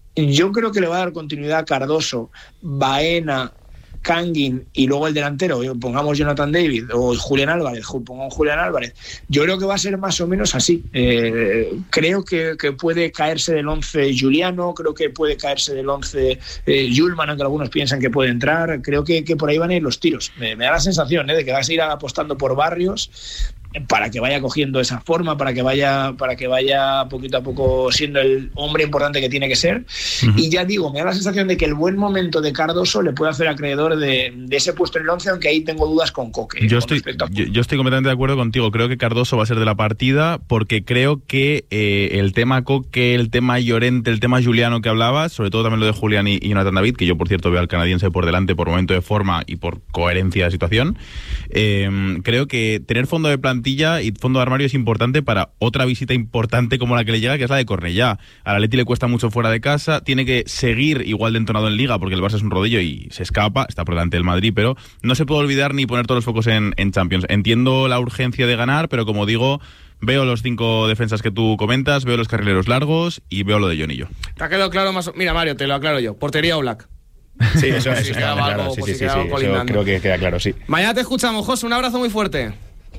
Speaker 13: Yo creo que le va a dar continuidad a Cardoso, Baena, Kangin y luego el delantero, pongamos Jonathan David o Julián Álvarez, pongamos Julián Álvarez. Yo creo que va a ser más o menos así. Eh, creo que, que puede caerse del once Juliano, creo que puede caerse del once eh, Yulman, aunque algunos piensan que puede entrar. Creo que, que por ahí van a ir los tiros. Me, me da la sensación ¿eh? de que vas a ir apostando por Barrios para que vaya cogiendo esa forma, para que vaya para que vaya poquito a poco siendo el hombre importante que tiene que ser. Uh-huh. Y ya digo, me da la sensación de que el buen momento de Cardoso le puede hacer acreedor de, de ese puesto en el once, aunque ahí tengo dudas con Coque.
Speaker 5: Yo,
Speaker 13: con
Speaker 5: estoy, yo, yo estoy completamente de acuerdo contigo. Creo que Cardoso va a ser de la partida porque creo que eh, el tema Coque, el tema Llorente, el tema Juliano que hablabas, sobre todo también lo de Julián y, y Jonathan David, que yo por cierto veo al canadiense por delante por momento de forma y por coherencia de situación, eh, creo que tener fondo de plantilla y fondo de armario es importante para otra visita importante como la que le llega, que es la de Cornellá. Al Atleti le cuesta mucho fuera de casa, tiene que seguir igual de entonado en Liga porque el Barça es un rodillo y se escapa, está por delante del Madrid, pero no se puede olvidar ni poner todos los focos en, en Champions. Entiendo la urgencia de ganar, pero como digo, veo los cinco defensas que tú comentas, veo los carrileros largos y veo lo de Jonillo.
Speaker 2: ¿Te ha quedado claro más? Mira, Mario, te lo aclaro yo. Portería Oblak.
Speaker 3: Sí, eso, eso
Speaker 2: si
Speaker 3: está claro.
Speaker 2: Algo,
Speaker 3: Sí, sí,
Speaker 2: si
Speaker 3: sí, sí, eso creo que queda claro, sí.
Speaker 2: Mañana te escuchamos, José. Un abrazo muy fuerte.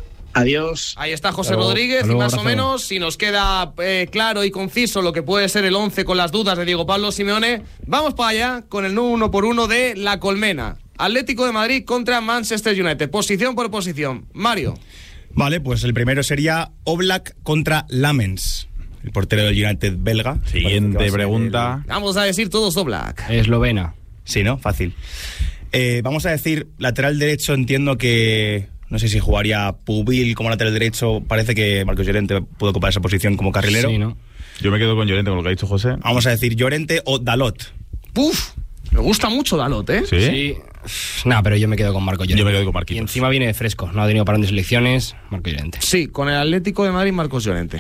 Speaker 13: Adiós.
Speaker 2: Ahí está José
Speaker 13: Hello.
Speaker 2: Rodríguez.
Speaker 13: Hello,
Speaker 2: y más
Speaker 13: abrazo.
Speaker 2: o menos, si nos queda eh, claro y conciso lo que puede ser el once con las dudas de Diego Pablo Simeone, vamos para allá con el uno por uno de La Colmena. Atlético de Madrid contra Manchester United. Posición por posición. Mario.
Speaker 3: Vale, pues el primero sería Oblak contra Lamens, el portero del United belga.
Speaker 5: Siguiente pregunta.
Speaker 2: El... Vamos a decir todos Oblak.
Speaker 4: Eslovena.
Speaker 3: Sí, ¿no? Fácil. Eh, vamos a decir lateral derecho, entiendo que... No sé si jugaría Pubil como lateral derecho. Parece que Marcos Llorente puede ocupar esa posición como carrilero.
Speaker 4: Sí, ¿no?
Speaker 5: Yo me quedo con Llorente, con lo que ha dicho José.
Speaker 3: Vamos a decir Llorente o Dalot.
Speaker 2: ¡Puf! Me gusta mucho Dalot, ¿eh?
Speaker 5: Sí.
Speaker 4: Sí. No, pero yo me quedo con Marco Llorente.
Speaker 5: Yo me quedo con Marquitos.
Speaker 4: Y encima viene de fresco. No ha tenido parón de selecciones. Marco Llorente.
Speaker 2: Sí, con el Atlético de Madrid, Marcos Llorente.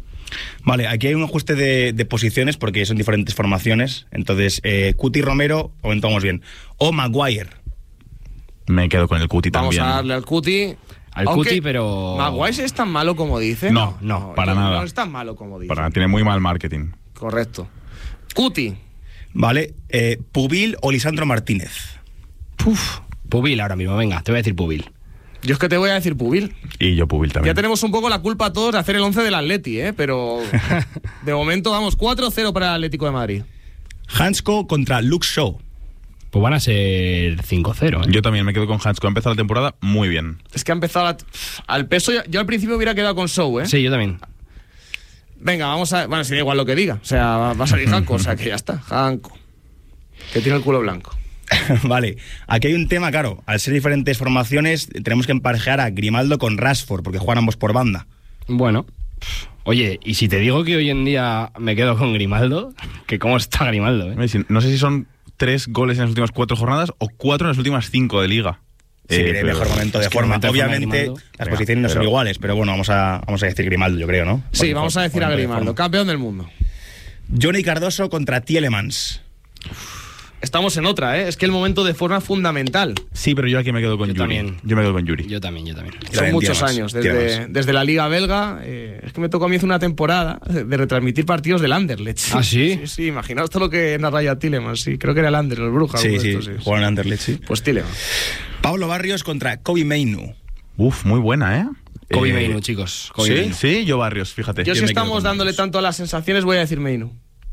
Speaker 3: Vale, aquí hay un ajuste de, de posiciones porque son diferentes formaciones. Entonces, eh, Cuti Romero, comentamos bien. O Maguire.
Speaker 5: Me quedo con el Cuti
Speaker 2: Vamos
Speaker 5: también.
Speaker 2: a darle al Cuti.
Speaker 4: Al
Speaker 2: Aunque
Speaker 4: Cuti, pero...
Speaker 2: Maguire es tan malo como dice.
Speaker 5: No, no, para
Speaker 2: no,
Speaker 5: nada.
Speaker 2: No es tan malo como dice.
Speaker 5: Para nada, tiene muy mal marketing.
Speaker 2: Correcto. Cuti.
Speaker 3: Vale, eh, Pubil o Lisandro Martínez.
Speaker 4: Puf, Pubil ahora mismo, venga, te voy a decir Pubil.
Speaker 2: Yo es que te voy a decir Pubil.
Speaker 5: Y yo Pubil también.
Speaker 2: Ya tenemos un poco la culpa todos de hacer el once del Atleti, ¿eh? Pero de momento vamos cuatro cero para el Atlético de Madrid.
Speaker 3: Hansko contra Luke Shaw.
Speaker 4: Pues van a ser cinco cero, ¿eh?
Speaker 5: Yo también me quedo con Hansko. Ha empezado la temporada muy bien.
Speaker 2: Es que ha empezado la... al peso. Yo al principio hubiera quedado con Shaw, ¿eh?
Speaker 4: Sí, yo también.
Speaker 2: Venga, vamos a... Bueno, si da igual lo que diga. O sea, va, va a salir Hanko, o sea que ya está. Hanko. Que tiene el culo blanco.
Speaker 3: Vale, aquí hay un tema, claro. Al ser diferentes formaciones, tenemos que emparejar a Grimaldo con Rashford, porque juegan ambos por banda.
Speaker 4: Bueno, oye, y si te digo que hoy en día me quedo con Grimaldo, que cómo está Grimaldo, ¿eh?
Speaker 5: No sé si son tres goles en las últimas cuatro jornadas o cuatro en las últimas cinco de liga.
Speaker 3: Sí,
Speaker 5: Eh,
Speaker 3: tiene
Speaker 5: pero-
Speaker 3: mejor momento de
Speaker 5: es que
Speaker 3: forma.
Speaker 5: momento de forma de
Speaker 3: Obviamente,
Speaker 5: Grimaldo.
Speaker 3: las
Speaker 5: Venga,
Speaker 3: posiciones no son
Speaker 5: pero-
Speaker 3: iguales, pero bueno, vamos a, vamos a decir Grimaldo, yo creo, ¿no?
Speaker 2: Sí,
Speaker 3: Por-
Speaker 2: vamos
Speaker 3: por-
Speaker 2: a decir
Speaker 3: por
Speaker 2: a
Speaker 3: momento de
Speaker 2: Grimaldo,
Speaker 3: forma.
Speaker 2: campeón del mundo.
Speaker 3: Johnny Cardoso contra Tielemans.
Speaker 2: Estamos en otra, ¿eh? Es que el momento de forma es fundamental.
Speaker 5: Sí, pero yo aquí me quedo con
Speaker 4: Yo
Speaker 5: Yuri.
Speaker 4: también.
Speaker 5: Yo me quedo con Yuri.
Speaker 4: Yo también, yo también.
Speaker 2: Son muchos años, desde, desde la Liga Belga. Eh, es que me tocó a mí hace una temporada de retransmitir partidos del Anderlecht.
Speaker 4: ¿Ah, sí?
Speaker 2: Sí, sí, imaginaos todo lo que narra ya Tielemans. Sí, creo que era el Anderlecht, el Bruja.
Speaker 3: Sí,
Speaker 2: uno de
Speaker 3: sí,
Speaker 2: estos,
Speaker 3: juegan en Anderlecht, sí.
Speaker 2: Pues Tielemans.
Speaker 3: Pablo Barrios contra Kobe Mainu.
Speaker 5: Uf, muy buena, ¿eh?
Speaker 4: Kobe
Speaker 5: Eh,
Speaker 4: Mainu, chicos. Kobe
Speaker 5: ¿Sí?
Speaker 4: Mainu.
Speaker 5: Sí, yo Barrios, fíjate.
Speaker 2: Yo, si
Speaker 5: me quedo
Speaker 2: estamos
Speaker 5: con
Speaker 2: dándole
Speaker 5: Barrios.
Speaker 2: tanto a las sensaciones, voy a decir Meinu.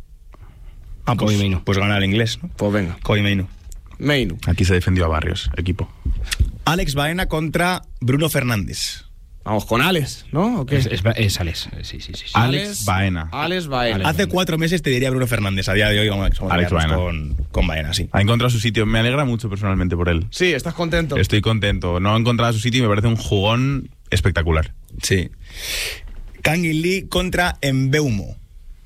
Speaker 3: Ah, pues,
Speaker 4: Kobe Mainu.
Speaker 3: pues gana el inglés, ¿no?
Speaker 2: Pues venga,
Speaker 3: Kobe Mainu.
Speaker 2: Meinu.
Speaker 5: Aquí se defendió a Barrios, equipo.
Speaker 3: Alex Baena contra Bruno Fernández.
Speaker 2: Vamos con Alex, ¿no? ¿O qué?
Speaker 4: Es, es, es Alex, sí, sí, sí. sí.
Speaker 5: Alex Baena.
Speaker 2: Alex Baena.
Speaker 3: Hace cuatro meses te diría Bruno Fernández. A día de hoy vamos, vamos a
Speaker 5: Alex
Speaker 3: quedarnos
Speaker 5: Baena.
Speaker 3: con, con Baena, sí.
Speaker 5: Ha encontrado su sitio. Me alegra mucho personalmente por él.
Speaker 2: Sí, ¿estás contento?
Speaker 5: Estoy contento. No ha encontrado su sitio y me parece un jugón espectacular.
Speaker 3: Sí. Kangin Lee contra Mbeumo.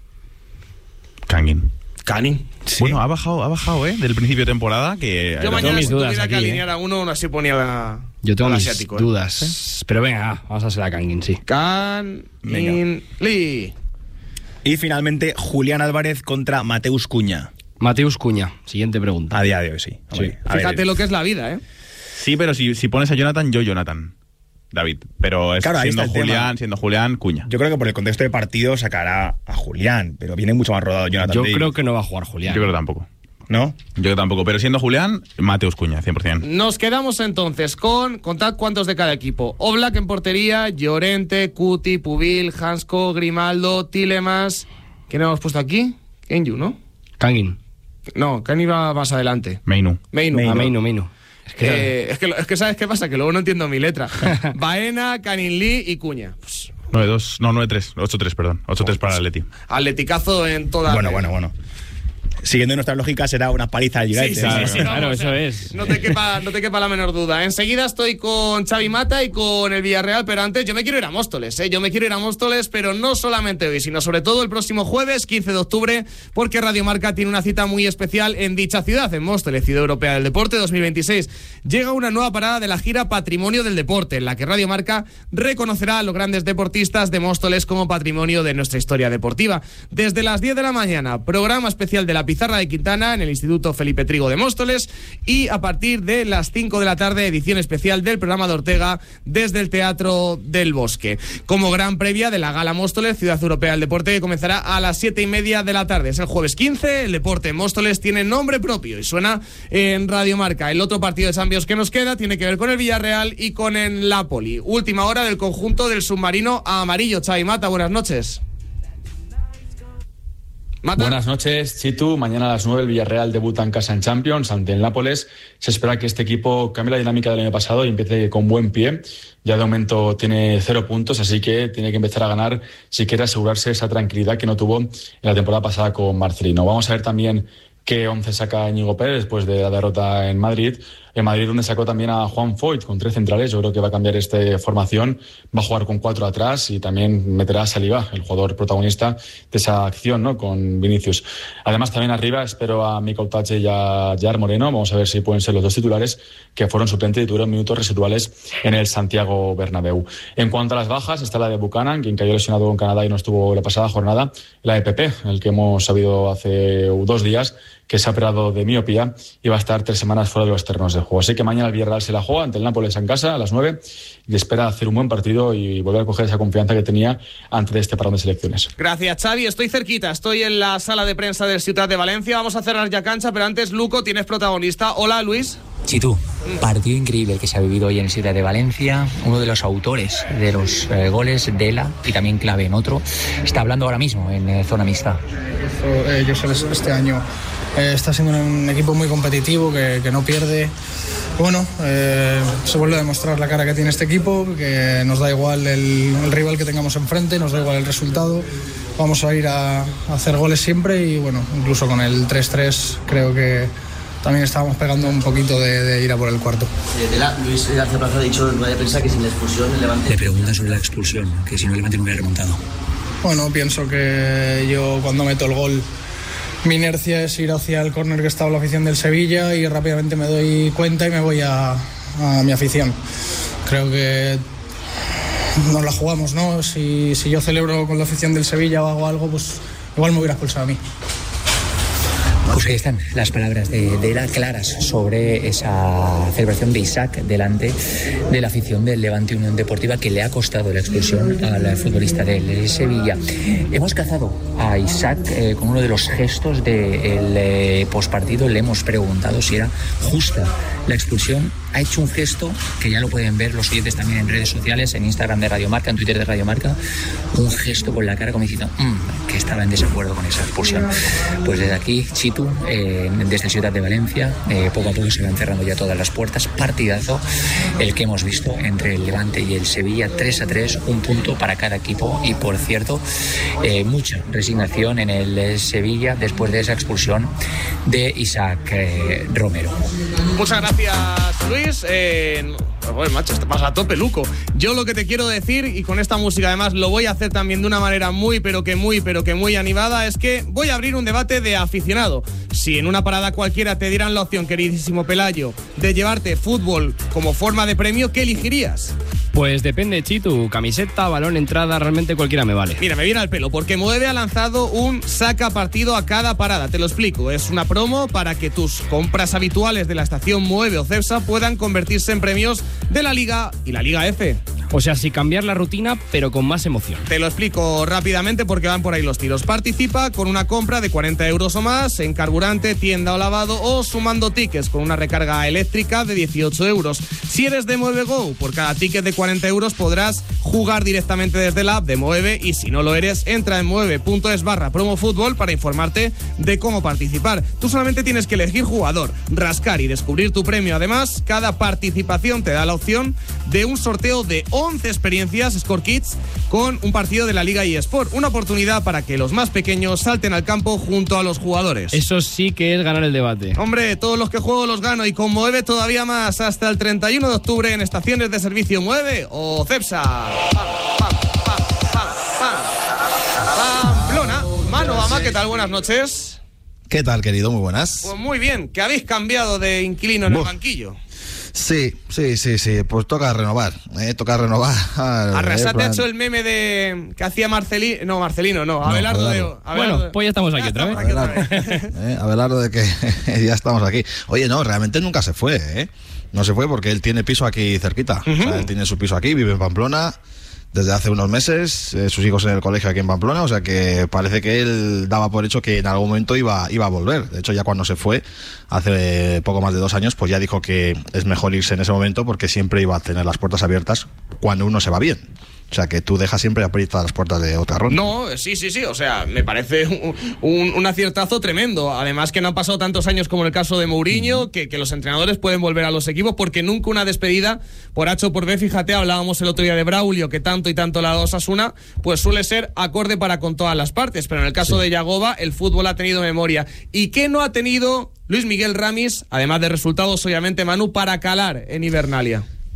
Speaker 5: Kangin.
Speaker 2: Cani.
Speaker 3: Sí.
Speaker 5: Bueno, ha bajado, ha bajado, ¿eh? Del principio de temporada que...
Speaker 2: Yo mañana
Speaker 4: mis
Speaker 2: si
Speaker 4: dudas
Speaker 2: tuviera que
Speaker 4: aquí,
Speaker 2: alinear a uno, aún así ponía la,
Speaker 4: Yo tengo
Speaker 2: al
Speaker 4: mis
Speaker 2: asiático, ¿eh?
Speaker 4: dudas. Pero venga, vamos a hacer la Kangin, sí.
Speaker 2: Can
Speaker 3: Venga.
Speaker 2: In Lee.
Speaker 3: Y finalmente Julián Álvarez contra Mateus Cuña.
Speaker 4: Mateus Cuña, siguiente pregunta.
Speaker 3: A día de hoy, sí. Hombre, a ver,
Speaker 2: Fíjate lo que es la vida, ¿eh?
Speaker 5: Sí, pero si, si pones a Jonathan, yo Jonathan. David. Pero es
Speaker 3: Claro, ahí
Speaker 5: siendo
Speaker 3: está el
Speaker 5: Julián,
Speaker 3: tema.
Speaker 5: siendo Julián, Cuña.
Speaker 3: Yo creo que por el contexto de partido sacará a Julián, pero viene mucho más rodado Jonathan
Speaker 4: Yo
Speaker 3: Davis.
Speaker 4: creo que no va a jugar Julián.
Speaker 5: Yo creo que tampoco.
Speaker 3: ¿No?
Speaker 5: Yo tampoco. Pero siendo Julián, Mateus Cuña, cien por ciento.
Speaker 2: Nos quedamos entonces con, contad cuántos de cada equipo. Oblak en portería, Llorente, Cuti, Pubil, Hansko, Grimaldo, Tielemans. ¿Quién hemos puesto aquí? Kenju, ¿no?
Speaker 4: Kangin.
Speaker 2: No, Kani va más adelante.
Speaker 5: Meinu.
Speaker 2: Meinu.
Speaker 4: Ah, Meinu, Meinu. Es que...
Speaker 2: Eh, es, que, es que ¿sabes qué pasa? Que luego no entiendo mi letra. Baena, Canin Lee y Cuña. Pues,
Speaker 5: nueve dos, no, nueve tres, ocho tres, perdón. ocho tres para el Atleti.
Speaker 2: atleticazo en toda...
Speaker 3: Bueno, bueno, bueno. Siguiendo nuestra lógica, será una paliza al
Speaker 2: Sí,
Speaker 3: United.
Speaker 2: sí,
Speaker 4: Claro,
Speaker 2: sí, sí,
Speaker 4: claro,
Speaker 2: vamos,
Speaker 4: eso
Speaker 2: eh.
Speaker 4: es.
Speaker 2: No te, quepa, no te quepa la menor duda. Enseguida estoy con Xavi Mata y con el Villarreal, pero antes yo me quiero ir a Móstoles, ¿eh? Yo me quiero ir a Móstoles, pero no solamente hoy, sino sobre todo el próximo jueves, quince de octubre, porque Radio Marca tiene una cita muy especial en dicha ciudad, en Móstoles, Ciudad Europea del Deporte dos mil veintiséis. Llega una nueva parada de la gira Patrimonio del Deporte, en la que Radio Marca reconocerá a los grandes deportistas de Móstoles como patrimonio de nuestra historia deportiva. Desde las diez de la mañana, programa especial de la Pizarra de Quintana en el Instituto Felipe Trigo de Móstoles, y a partir de las cinco de la tarde, edición especial del programa de Ortega desde el Teatro del Bosque, como gran previa de la Gala Móstoles Ciudad Europea del Deporte, que comenzará a las siete y media de la tarde. Es el jueves quince, el deporte en Móstoles tiene nombre propio y suena en Radio Marca. El otro partido de Champions que nos queda tiene que ver con el Villarreal y con el Napoli. Última hora del conjunto del submarino amarillo. Xavi Mata, buenas noches. Mata.
Speaker 14: Buenas noches, Chitu. Mañana a las nueve el Villarreal debuta en casa en Champions ante el Nápoles. Se espera que este equipo cambie la dinámica del año pasado y empiece con buen pie. Ya de momento tiene cero puntos, así que tiene que empezar a ganar si quiere asegurarse esa tranquilidad que no tuvo en la temporada pasada con Marcelino. Vamos a ver también qué once saca Íñigo Pérez después de la derrota en Madrid. En Madrid, donde sacó también a Juan Foyt con tres centrales. Yo creo que va a cambiar esta formación. Va a jugar con cuatro atrás y también meterá a Saliba, el jugador protagonista de esa acción, ¿no?, con Vinicius. Además, también arriba espero a Mikel Otache y a Jar Moreno. Vamos a ver si pueden ser los dos titulares que fueron suplentes y tuvieron minutos residuales en el Santiago Bernabéu. En cuanto a las bajas, está la de Buchanan, quien cayó lesionado en Canadá y no estuvo la pasada jornada. La de Pepe, el que hemos sabido hace dos días que se ha operado de miopía y va a estar tres semanas fuera de los terrenos de juego. Así que mañana el Villarreal se la juega ante el Nápoles en casa a las nueve y espera hacer un buen partido y volver a coger esa confianza que tenía antes de este parón de selecciones.
Speaker 2: Gracias, Xavi. Estoy cerquita, estoy en la sala de prensa del Ciutat de Valencia. Vamos a cerrar ya cancha, pero antes, Luco, tienes protagonista. Hola, Luis.
Speaker 15: Chitu, partido increíble el que se ha vivido hoy en el Ciutat de Valencia. Uno de los autores de los eh, goles, Dela, y también clave en otro, está hablando ahora mismo en eh, zona mixta.
Speaker 16: Eh, yo sé, este año eh, está siendo un equipo muy competitivo, que, que no pierde. Bueno, eh, se vuelve a demostrar la cara que tiene este equipo, que nos da igual el, el rival que tengamos enfrente, nos da igual el resultado. Vamos a ir a, a hacer goles siempre y bueno, incluso con el tres tres creo que también estábamos pegando un poquito de, de ir a por el cuarto.
Speaker 17: De la, Luis García Plaza ha dicho en rueda de prensa que sin la expulsión el Levante...
Speaker 15: Le preguntan sobre la expulsión, que si no el Levante no hubiera remontado.
Speaker 16: Bueno, pienso que yo cuando meto el gol mi inercia es ir hacia el córner que estaba la afición del Sevilla y rápidamente me doy cuenta y me voy a, a mi afición. Creo que nos la jugamos, ¿no? Si, si yo celebro con la afición del Sevilla o hago algo, pues igual me hubiera expulsado a mí.
Speaker 15: Pues ahí están las palabras de, de la claras sobre esa celebración de Isaac delante de la afición del Levante Unión Deportiva, que le ha costado la expulsión al futbolista del Sevilla. Hemos cazado a Isaac eh, con uno de los gestos del eh, postpartido. Le hemos preguntado si era justa la expulsión. Ha hecho un gesto que ya lo pueden ver los oyentes también en redes sociales, en Instagram de Radio Marca, en Twitter de Radio Marca, un gesto con la cara como diciendo mmm, que estaba en desacuerdo con esa expulsión. Pues desde aquí, Chitu, eh, desde Ciutat de Valencia, eh, poco a poco se van cerrando ya todas las puertas. Partidazo el que hemos visto entre el Levante y el Sevilla, tres a tres, un punto para cada equipo. Y por cierto, eh, mucha resignación en el Sevilla después de esa expulsión de Isaac eh, Romero.
Speaker 2: Muchas gracias, Luis. Eh, pues, macho, vas a tope, Luco. Yo lo que te quiero decir, y con esta música además lo voy a hacer también de una manera muy, pero que muy, pero que muy animada, es que voy a abrir un debate de aficionado. Si en una parada cualquiera te dieran la opción, queridísimo Pelayo, de llevarte fútbol como forma de premio, ¿qué elegirías?
Speaker 4: Pues depende, Chitu. Camiseta, balón, entrada, realmente cualquiera me vale.
Speaker 2: Mira, me viene al pelo, porque Moeve ha lanzado un saca partido a cada parada. Te lo explico. Es una promo para que tus compras habituales de la estación Moeve o Cepsa puedan convertirse en premios de la Liga y la Liga F.
Speaker 4: O sea, sí cambiar la rutina, pero con más emoción.
Speaker 2: Te lo explico rápidamente porque van por ahí los tiros. Participa con una compra de cuarenta euros o más en carburante, tienda o lavado, o sumando tickets con una recarga eléctrica de dieciocho euros. Si eres de Moeve Go, por cada ticket de cuarenta euros podrás jugar directamente desde la app de Moeve, y si no lo eres, entra en moeve.es barra promofútbol para informarte de cómo participar. Tú solamente tienes que elegir jugador, rascar y descubrir tu premio. Además, cada participación te da la opción de un sorteo de once experiencias Score Kids con un partido de la Liga eSport. Una oportunidad para que los más pequeños salten al campo junto a los jugadores.
Speaker 4: Eso sí que es ganar el debate.
Speaker 2: Hombre, todos los que juego los gano, y con Moeve todavía más, hasta el treinta y uno de octubre en estaciones de servicio Moeve o Cepsa. Pam, pam, pam, pam, pam. Pamplona. Manu Ama, ¿qué tal? Buenas noches.
Speaker 18: ¿Qué tal, querido? Muy buenas.
Speaker 2: Pues muy bien, que habéis cambiado de inquilino en Uf. el banquillo.
Speaker 18: Sí, sí, sí, sí, pues toca renovar, ¿eh? toca renovar.
Speaker 2: Arrasate plan... ha hecho el meme de que hacía Marcelino, no, Marcelino, no, Abelardo, no, Abelardo. de... Abelardo
Speaker 4: bueno,
Speaker 2: de...
Speaker 4: pues ya estamos aquí otra vez.
Speaker 18: Abelardo, ¿eh? Abelardo de que ya estamos aquí. Oye, no, realmente nunca se fue, ¿eh? No se fue porque él tiene piso aquí cerquita, uh-huh. o sea, él tiene su piso aquí, vive en Pamplona desde hace unos meses, eh, sus hijos en el colegio aquí en Pamplona, o sea que parece que él daba por hecho que en algún momento iba, iba a volver. De hecho, ya cuando se fue, hace poco más de dos años, pues ya dijo que es mejor irse en ese momento porque siempre iba a tener las puertas abiertas cuando uno se va bien. O sea, que tú dejas siempre abiertas las puertas de otra ronda.
Speaker 2: No, sí, sí, sí. O sea, me parece un, un, un aciertazo tremendo. Además que no han pasado tantos años como en el caso de Mourinho, uh-huh. que, que los entrenadores pueden volver a los equipos, porque nunca una despedida por H o por B, fíjate, hablábamos el otro día de Braulio, que tanto y tanto le ha dado Osasuna, pues suele ser acorde para con todas las partes. Pero en el caso sí. de Yagoba, el fútbol ha tenido memoria. ¿Y qué no ha tenido Luis Miguel Ramis, además de resultados, obviamente, Manu, para calar en Hibernalia?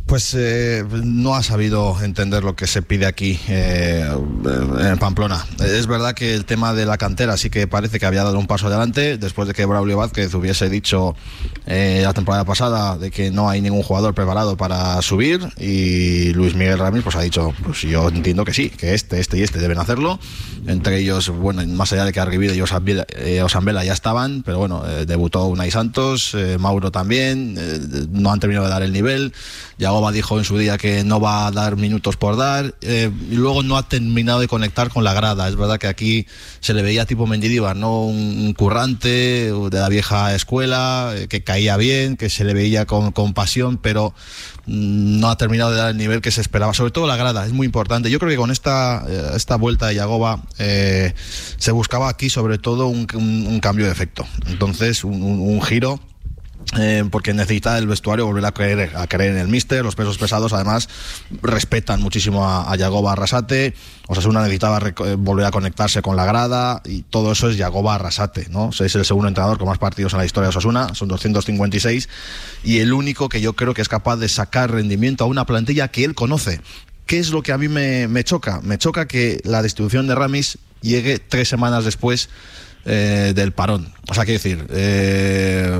Speaker 18: Pues eh, no ha sabido entender lo que se pide aquí eh, en Pamplona. Es verdad que el tema de la cantera sí que parece que había dado un paso adelante después de que Braulio Vázquez hubiese dicho eh, la temporada pasada de que no hay ningún jugador preparado para subir, y Luis Miguel Ramis pues ha dicho, pues yo entiendo que sí, que este, este y este deben hacerlo. Entre ellos, bueno, más allá de que Arribide y Osambela, eh, Osambela ya estaban, pero bueno, eh, debutó Unai Santos, eh, Mauro también, eh, no han terminado de dar el nivel. Yagoba dijo en su día que no va a dar minutos por dar, eh, y luego no ha terminado de conectar con la grada. Es verdad que aquí se le veía tipo Mendilibar, ¿no? Un, un currante de la vieja escuela, eh, que caía bien, que se le veía con, con pasión, pero mm, no ha terminado de dar el nivel que se esperaba. Sobre todo la grada, es muy importante. Yo creo que con esta, eh, esta vuelta de Yagoba eh, se buscaba aquí sobre todo un, un, un cambio de efecto. Entonces, un, un, un giro. Eh, porque necesita el vestuario volver a creer, a creer en el míster. Los pesos pesados además respetan muchísimo a, a Yagoba Arrasate. Osasuna necesitaba rec- volver a conectarse con la grada, y todo eso es Yagoba Arrasate, ¿no? Es el segundo entrenador con más partidos en la historia de Osasuna, son doscientos cincuenta y seis, y el único que yo creo que es capaz de sacar rendimiento a una plantilla que él conoce. ¿Qué es lo que a mí me, me choca? Me choca que la destitución de Ramis llegue tres semanas después eh, del parón. O sea, quiero decir, eh,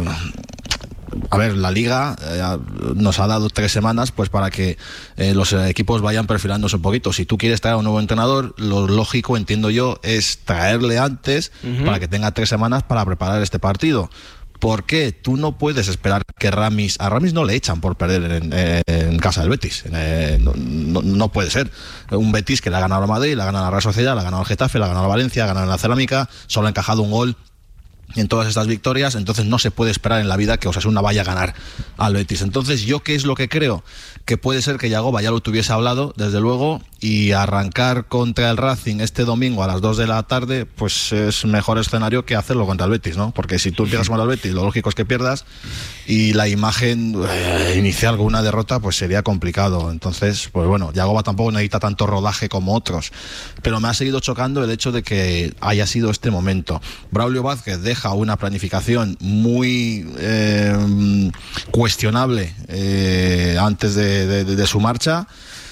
Speaker 18: a ver, la Liga eh, nos ha dado tres semanas pues para que eh, los equipos vayan perfilándose un poquito. Si tú quieres traer a un nuevo entrenador, lo lógico, entiendo yo, es traerle antes uh-huh. para que tenga tres semanas para preparar este partido. ¿Por qué? Tú no puedes esperar que Ramis... A Ramis no le echan por perder en, en, en casa del Betis. Eh, no, no, no puede ser. Un Betis que le ha ganado al Madrid, le ha ganado a la Real Sociedad, le ha ganado al Getafe, le ha ganado al Valencia, le ha ganado a la Cerámica, solo ha encajado un gol en todas estas victorias. Entonces no se puede esperar en la vida que Osasuna vaya a ganar al Betis. Entonces, ¿yo qué es lo que creo? Que puede ser que Yagoba ya lo tuviese hablado, desde luego, y arrancar contra el Racing este domingo a las dos de la tarde, pues es mejor escenario que hacerlo contra el Betis, ¿no? Porque si tú empiezas contra el Betis, lo lógico es que pierdas, y la imagen eh, inicial con una derrota pues sería complicado. Entonces, pues bueno, Yagoba tampoco necesita tanto rodaje como otros, pero me ha seguido chocando el hecho de que haya sido este momento. Braulio Vázquez deja una planificación muy eh, cuestionable eh, antes de De, de, de su marcha.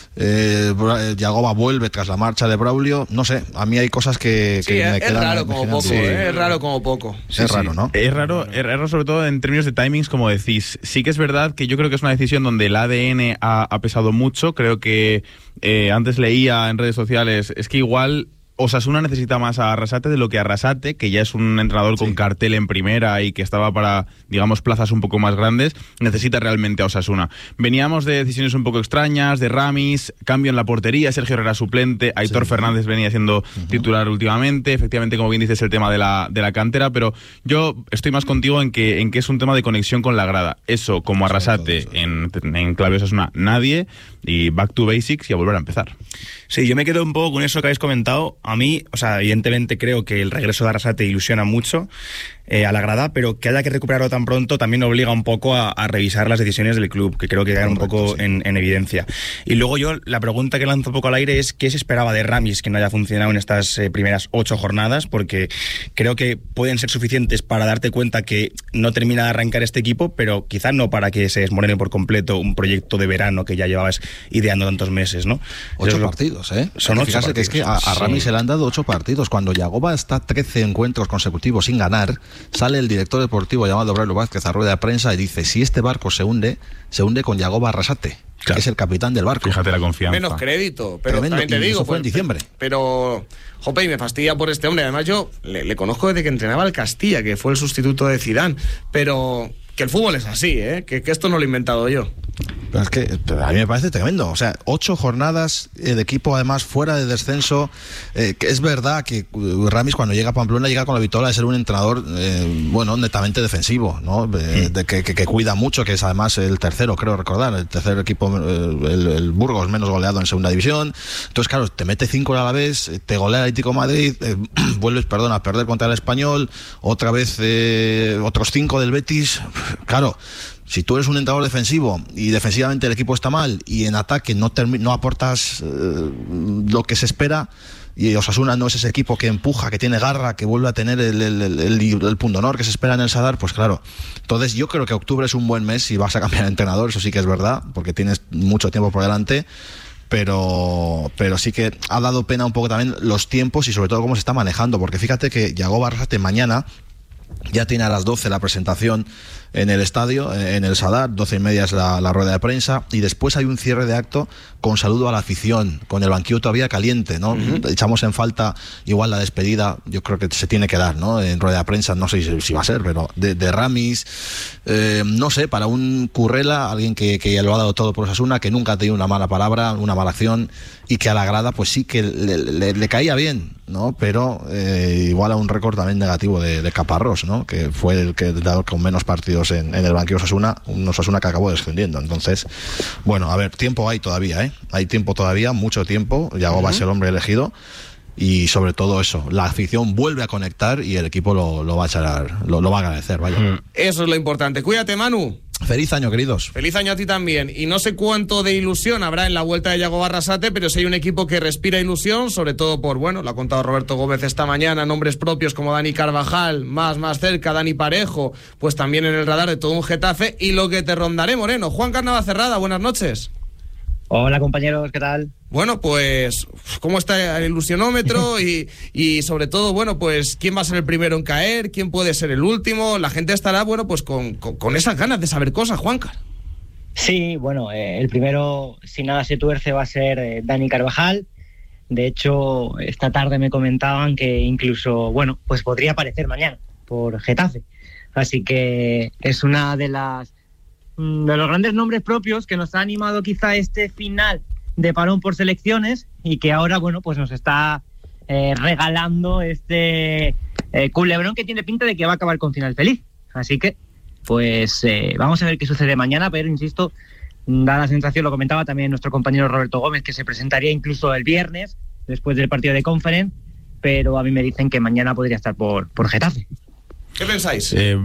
Speaker 18: eh, Yagoba vuelve tras la marcha de Braulio. No sé, a mí hay cosas que,
Speaker 2: sí,
Speaker 18: que me
Speaker 2: es
Speaker 18: quedan
Speaker 2: raro como poco,
Speaker 18: sí.
Speaker 2: eh, es raro como poco
Speaker 18: sí, es raro,
Speaker 5: sí.
Speaker 18: ¿no?
Speaker 5: Es raro, es raro sobre todo en términos de timings, como decís. Sí que es verdad que yo creo que es una decisión donde el A D N ha, ha pesado mucho. Creo que eh, antes leía en redes sociales, es que igual Osasuna necesita más a Arrasate de lo que Arrasate, que ya es un entrenador sí. con cartel en primera y que estaba para, digamos, plazas un poco más grandes, necesita realmente a Osasuna. Veníamos de decisiones un poco extrañas, de Ramis, cambio en la portería, Sergio Herrera suplente, Aitor sí. Fernández venía siendo uh-huh. titular últimamente, efectivamente, como bien dices, el tema de la, de la cantera, pero yo estoy más contigo en que, en que es un tema de conexión con la grada. Eso, como Arrasate, en, en clave Osasuna, nadie, y back to basics y a volver a empezar.
Speaker 3: Sí, yo me quedo un poco con eso que habéis comentado. A mí, o sea, evidentemente creo que el regreso de Arrasate ilusiona mucho eh, a la grada, pero que haya que recuperarlo tan pronto también obliga un poco a, a revisar las decisiones del club, que creo que quedan un poco sí. en, en evidencia. Y luego yo, la pregunta que lanzo un poco al aire es ¿qué se esperaba de Ramis que no haya funcionado en estas eh, primeras ocho jornadas? Porque creo que pueden ser suficientes para darte cuenta que no termina de arrancar este equipo, pero quizás no para que se desmorene por completo un proyecto de verano que ya llevabas ideando tantos meses, ¿no?
Speaker 18: Ocho
Speaker 3: lo...
Speaker 18: partidos, ¿eh?
Speaker 3: Son ocho
Speaker 18: Fíjate
Speaker 3: partidos.
Speaker 18: Que es que a, a Ramis sí. se le han dado ocho partidos. Cuando Yagoba está trece encuentros consecutivos sin ganar, sale el director deportivo llamado Braulio Vázquez a rueda de prensa y dice, si este barco se hunde, se hunde con Yagoba Arrasate, claro. que es el capitán del barco.
Speaker 5: Fíjate la confianza.
Speaker 2: Menos crédito, pero
Speaker 18: Tremendo.
Speaker 2: también te
Speaker 18: y
Speaker 2: digo,
Speaker 18: eso fue
Speaker 2: pues,
Speaker 18: en diciembre.
Speaker 2: Pero, jope, y me fastidia por este hombre. Además yo le, le conozco desde que entrenaba al Castilla, que fue el sustituto de Zidane, pero que el fútbol es así, ¿eh? que, que esto no lo he inventado yo.
Speaker 18: Pero es que a mí me parece tremendo. O sea, ocho jornadas de equipo además fuera de descenso. Eh, que es verdad que Ramis cuando llega a Pamplona llega con la vitola de ser un entrenador, eh, bueno, netamente defensivo, ¿no? Eh, de, que, que, que cuida mucho, que es además el tercero, creo recordar, el tercer equipo, el, el Burgos menos goleado en segunda división. Entonces, claro, te mete cinco a la vez, te golea el Atlético de Madrid, eh, vuelves, perdón, a perder contra el Español, otra vez eh, otros cinco del Betis. Claro, si tú eres un entrenador defensivo y defensivamente el equipo está mal y en ataque no, termi- no aportas eh, lo que se espera, y Osasuna no es ese equipo que empuja, que tiene garra, que vuelve a tener el, el, el, el, el punto honor que se espera en el Sadar, pues claro. Entonces yo creo que octubre es un buen mes si vas a cambiar de entrenador, eso sí que es verdad, porque tienes mucho tiempo por delante. Pero, pero sí que ha dado pena un poco también los tiempos y sobre todo cómo se está manejando, porque fíjate que Yagoba Arrasate mañana ya tiene a las doce la presentación en el estadio, en el Sadar, doce y media es la, la rueda de prensa, y después hay un cierre de acto con saludo a la afición, con el banquillo todavía caliente, ¿no? Uh-huh. Echamos en falta igual la despedida, yo creo que se tiene que dar, ¿no? En rueda de prensa, no sé si, si va a ser, pero de, de Ramis, eh, no sé, para un Currela, alguien que, que lo ha dado todo por Osasuna, que nunca ha tenido una mala palabra, una mala acción, y que a la grada pues sí que le, le, le caía bien, ¿no? Pero eh, igual a un récord también negativo de, de Caparrós, ¿no? Que fue el que dado con menos partidos en, en el banquillo Osasuna, un Osasuna que acabó descendiendo. Entonces, bueno, a ver, tiempo hay todavía, ¿eh? Hay tiempo todavía, mucho tiempo. Yagoba uh-huh. es el hombre elegido. Y sobre todo eso, la afición vuelve a conectar y el equipo lo, lo va a echar, lo, lo va a agradecer, vaya.
Speaker 2: Uh-huh. Eso es lo importante. Cuídate, Manu.
Speaker 18: Feliz año, queridos.
Speaker 2: Feliz año a ti también. Y no sé cuánto de ilusión habrá en la vuelta de Yagoba Arrasate, pero si hay un equipo que respira ilusión, sobre todo por, bueno, lo ha contado Roberto Gómez esta mañana, nombres propios como Dani Carvajal, más, más cerca, Dani Parejo, pues también en el radar de todo un Getafe, y lo que te rondaré, Moreno. Juan Carnavacerrada, buenas noches.
Speaker 19: Hola, compañeros, ¿qué tal?
Speaker 2: Bueno, pues, ¿cómo está el ilusionómetro? y, y sobre todo, bueno, pues, ¿quién va a ser el primero en caer? ¿Quién puede ser el último? La gente estará, bueno, pues con, con, con esas ganas de saber cosas, Juancar.
Speaker 19: Sí, bueno, eh, el primero, si nada se tuerce, va a ser eh, Dani Carvajal. De hecho, esta tarde me comentaban que incluso, bueno, pues podría aparecer mañana por Getafe. Así que es una de las de los grandes nombres propios que nos ha animado quizá este final de parón por selecciones y que ahora, bueno, pues nos está eh, regalando este eh, culebrón que tiene pinta de que va a acabar con final feliz. Así que, pues eh, vamos a ver qué sucede mañana, pero insisto, da la sensación, lo comentaba también nuestro compañero Roberto Gómez, que se presentaría incluso el viernes después del partido de Conference, pero a mí me dicen que mañana podría estar por, por Getafe.
Speaker 2: ¿Qué pensáis?
Speaker 5: Eh,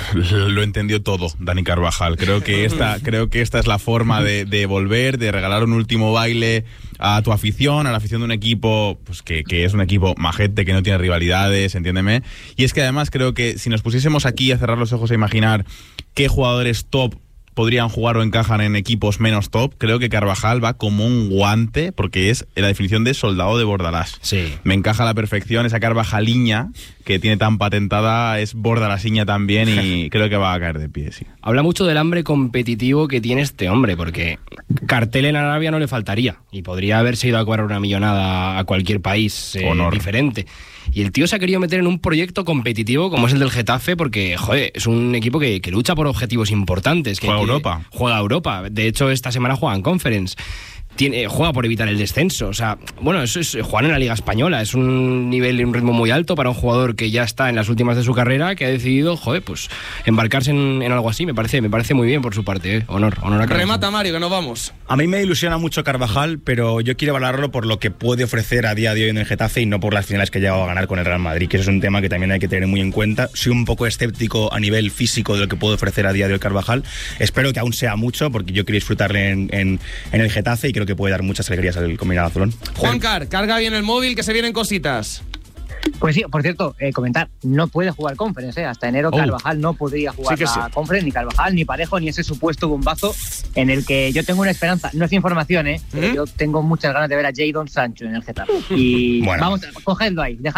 Speaker 5: lo entendió todo Dani Carvajal. Creo que esta, creo que esta es la forma de, de volver, de regalar un último baile a tu afición, a la afición de un equipo pues que, que es un equipo majete, que no tiene rivalidades, entiéndeme. Y es que además creo que si nos pusiésemos aquí a cerrar los ojos a imaginar qué jugadores top podrían jugar o encajan en equipos menos top, creo que Carvajal va como un guante, porque es la definición de soldado de Bordalás.
Speaker 4: Sí.
Speaker 5: Me encaja a la perfección esa Carvajaliña que tiene tan patentada, es Bordalasiña también, y creo que va a caer de pie, sí.
Speaker 4: Habla mucho del hambre competitivo que tiene este hombre, porque cartel en Arabia no le faltaría, y podría haberse ido a cobrar una millonada a cualquier país eh, diferente. Y el tío se ha querido meter en un proyecto competitivo como es el del Getafe, porque, joder, es un equipo que, que lucha por objetivos importantes. Que,
Speaker 5: juega
Speaker 4: que
Speaker 5: Europa.
Speaker 4: Juega Europa. De hecho, esta semana juega en Conference. Tiene, juega por evitar el descenso. O sea, bueno, eso es jugar en la Liga Española. Es un nivel y un ritmo muy alto para un jugador que ya está en las últimas de su carrera, que ha decidido, joder, pues embarcarse en, en algo así. Me parece, me parece muy bien por su parte, ¿eh? Honor, honor a Carvajal.
Speaker 2: Remata, Mario, que nos vamos.
Speaker 3: A mí me ilusiona mucho Carvajal, pero yo quiero valorarlo por lo que puede ofrecer a día de hoy en el Getafe y no por las finales que ha llegado a ganar con el Real Madrid, que eso es un tema que también hay que tener muy en cuenta. Soy un poco escéptico a nivel físico de lo que puede ofrecer a día de hoy Carvajal. Espero que aún sea mucho, porque yo quiero disfrutarle en, en, en el Getafe y creo que puede dar muchas alegrías al combinado azulón.
Speaker 2: Juancar, carga bien el móvil, que se vienen cositas.
Speaker 19: Pues sí, por cierto, eh, comentar, no puede jugar Conference, ¿eh? Hasta enero oh. Carvajal no podría jugar sí a sí. Conference, ni Carvajal, ni Parejo, ni ese supuesto bombazo en el que yo tengo una esperanza, no es información, ¿eh? ¿Mm? Yo tengo muchas ganas de ver a Jadon Sancho en el Getafe. Y bueno, vamos, cogedlo ahí, dejad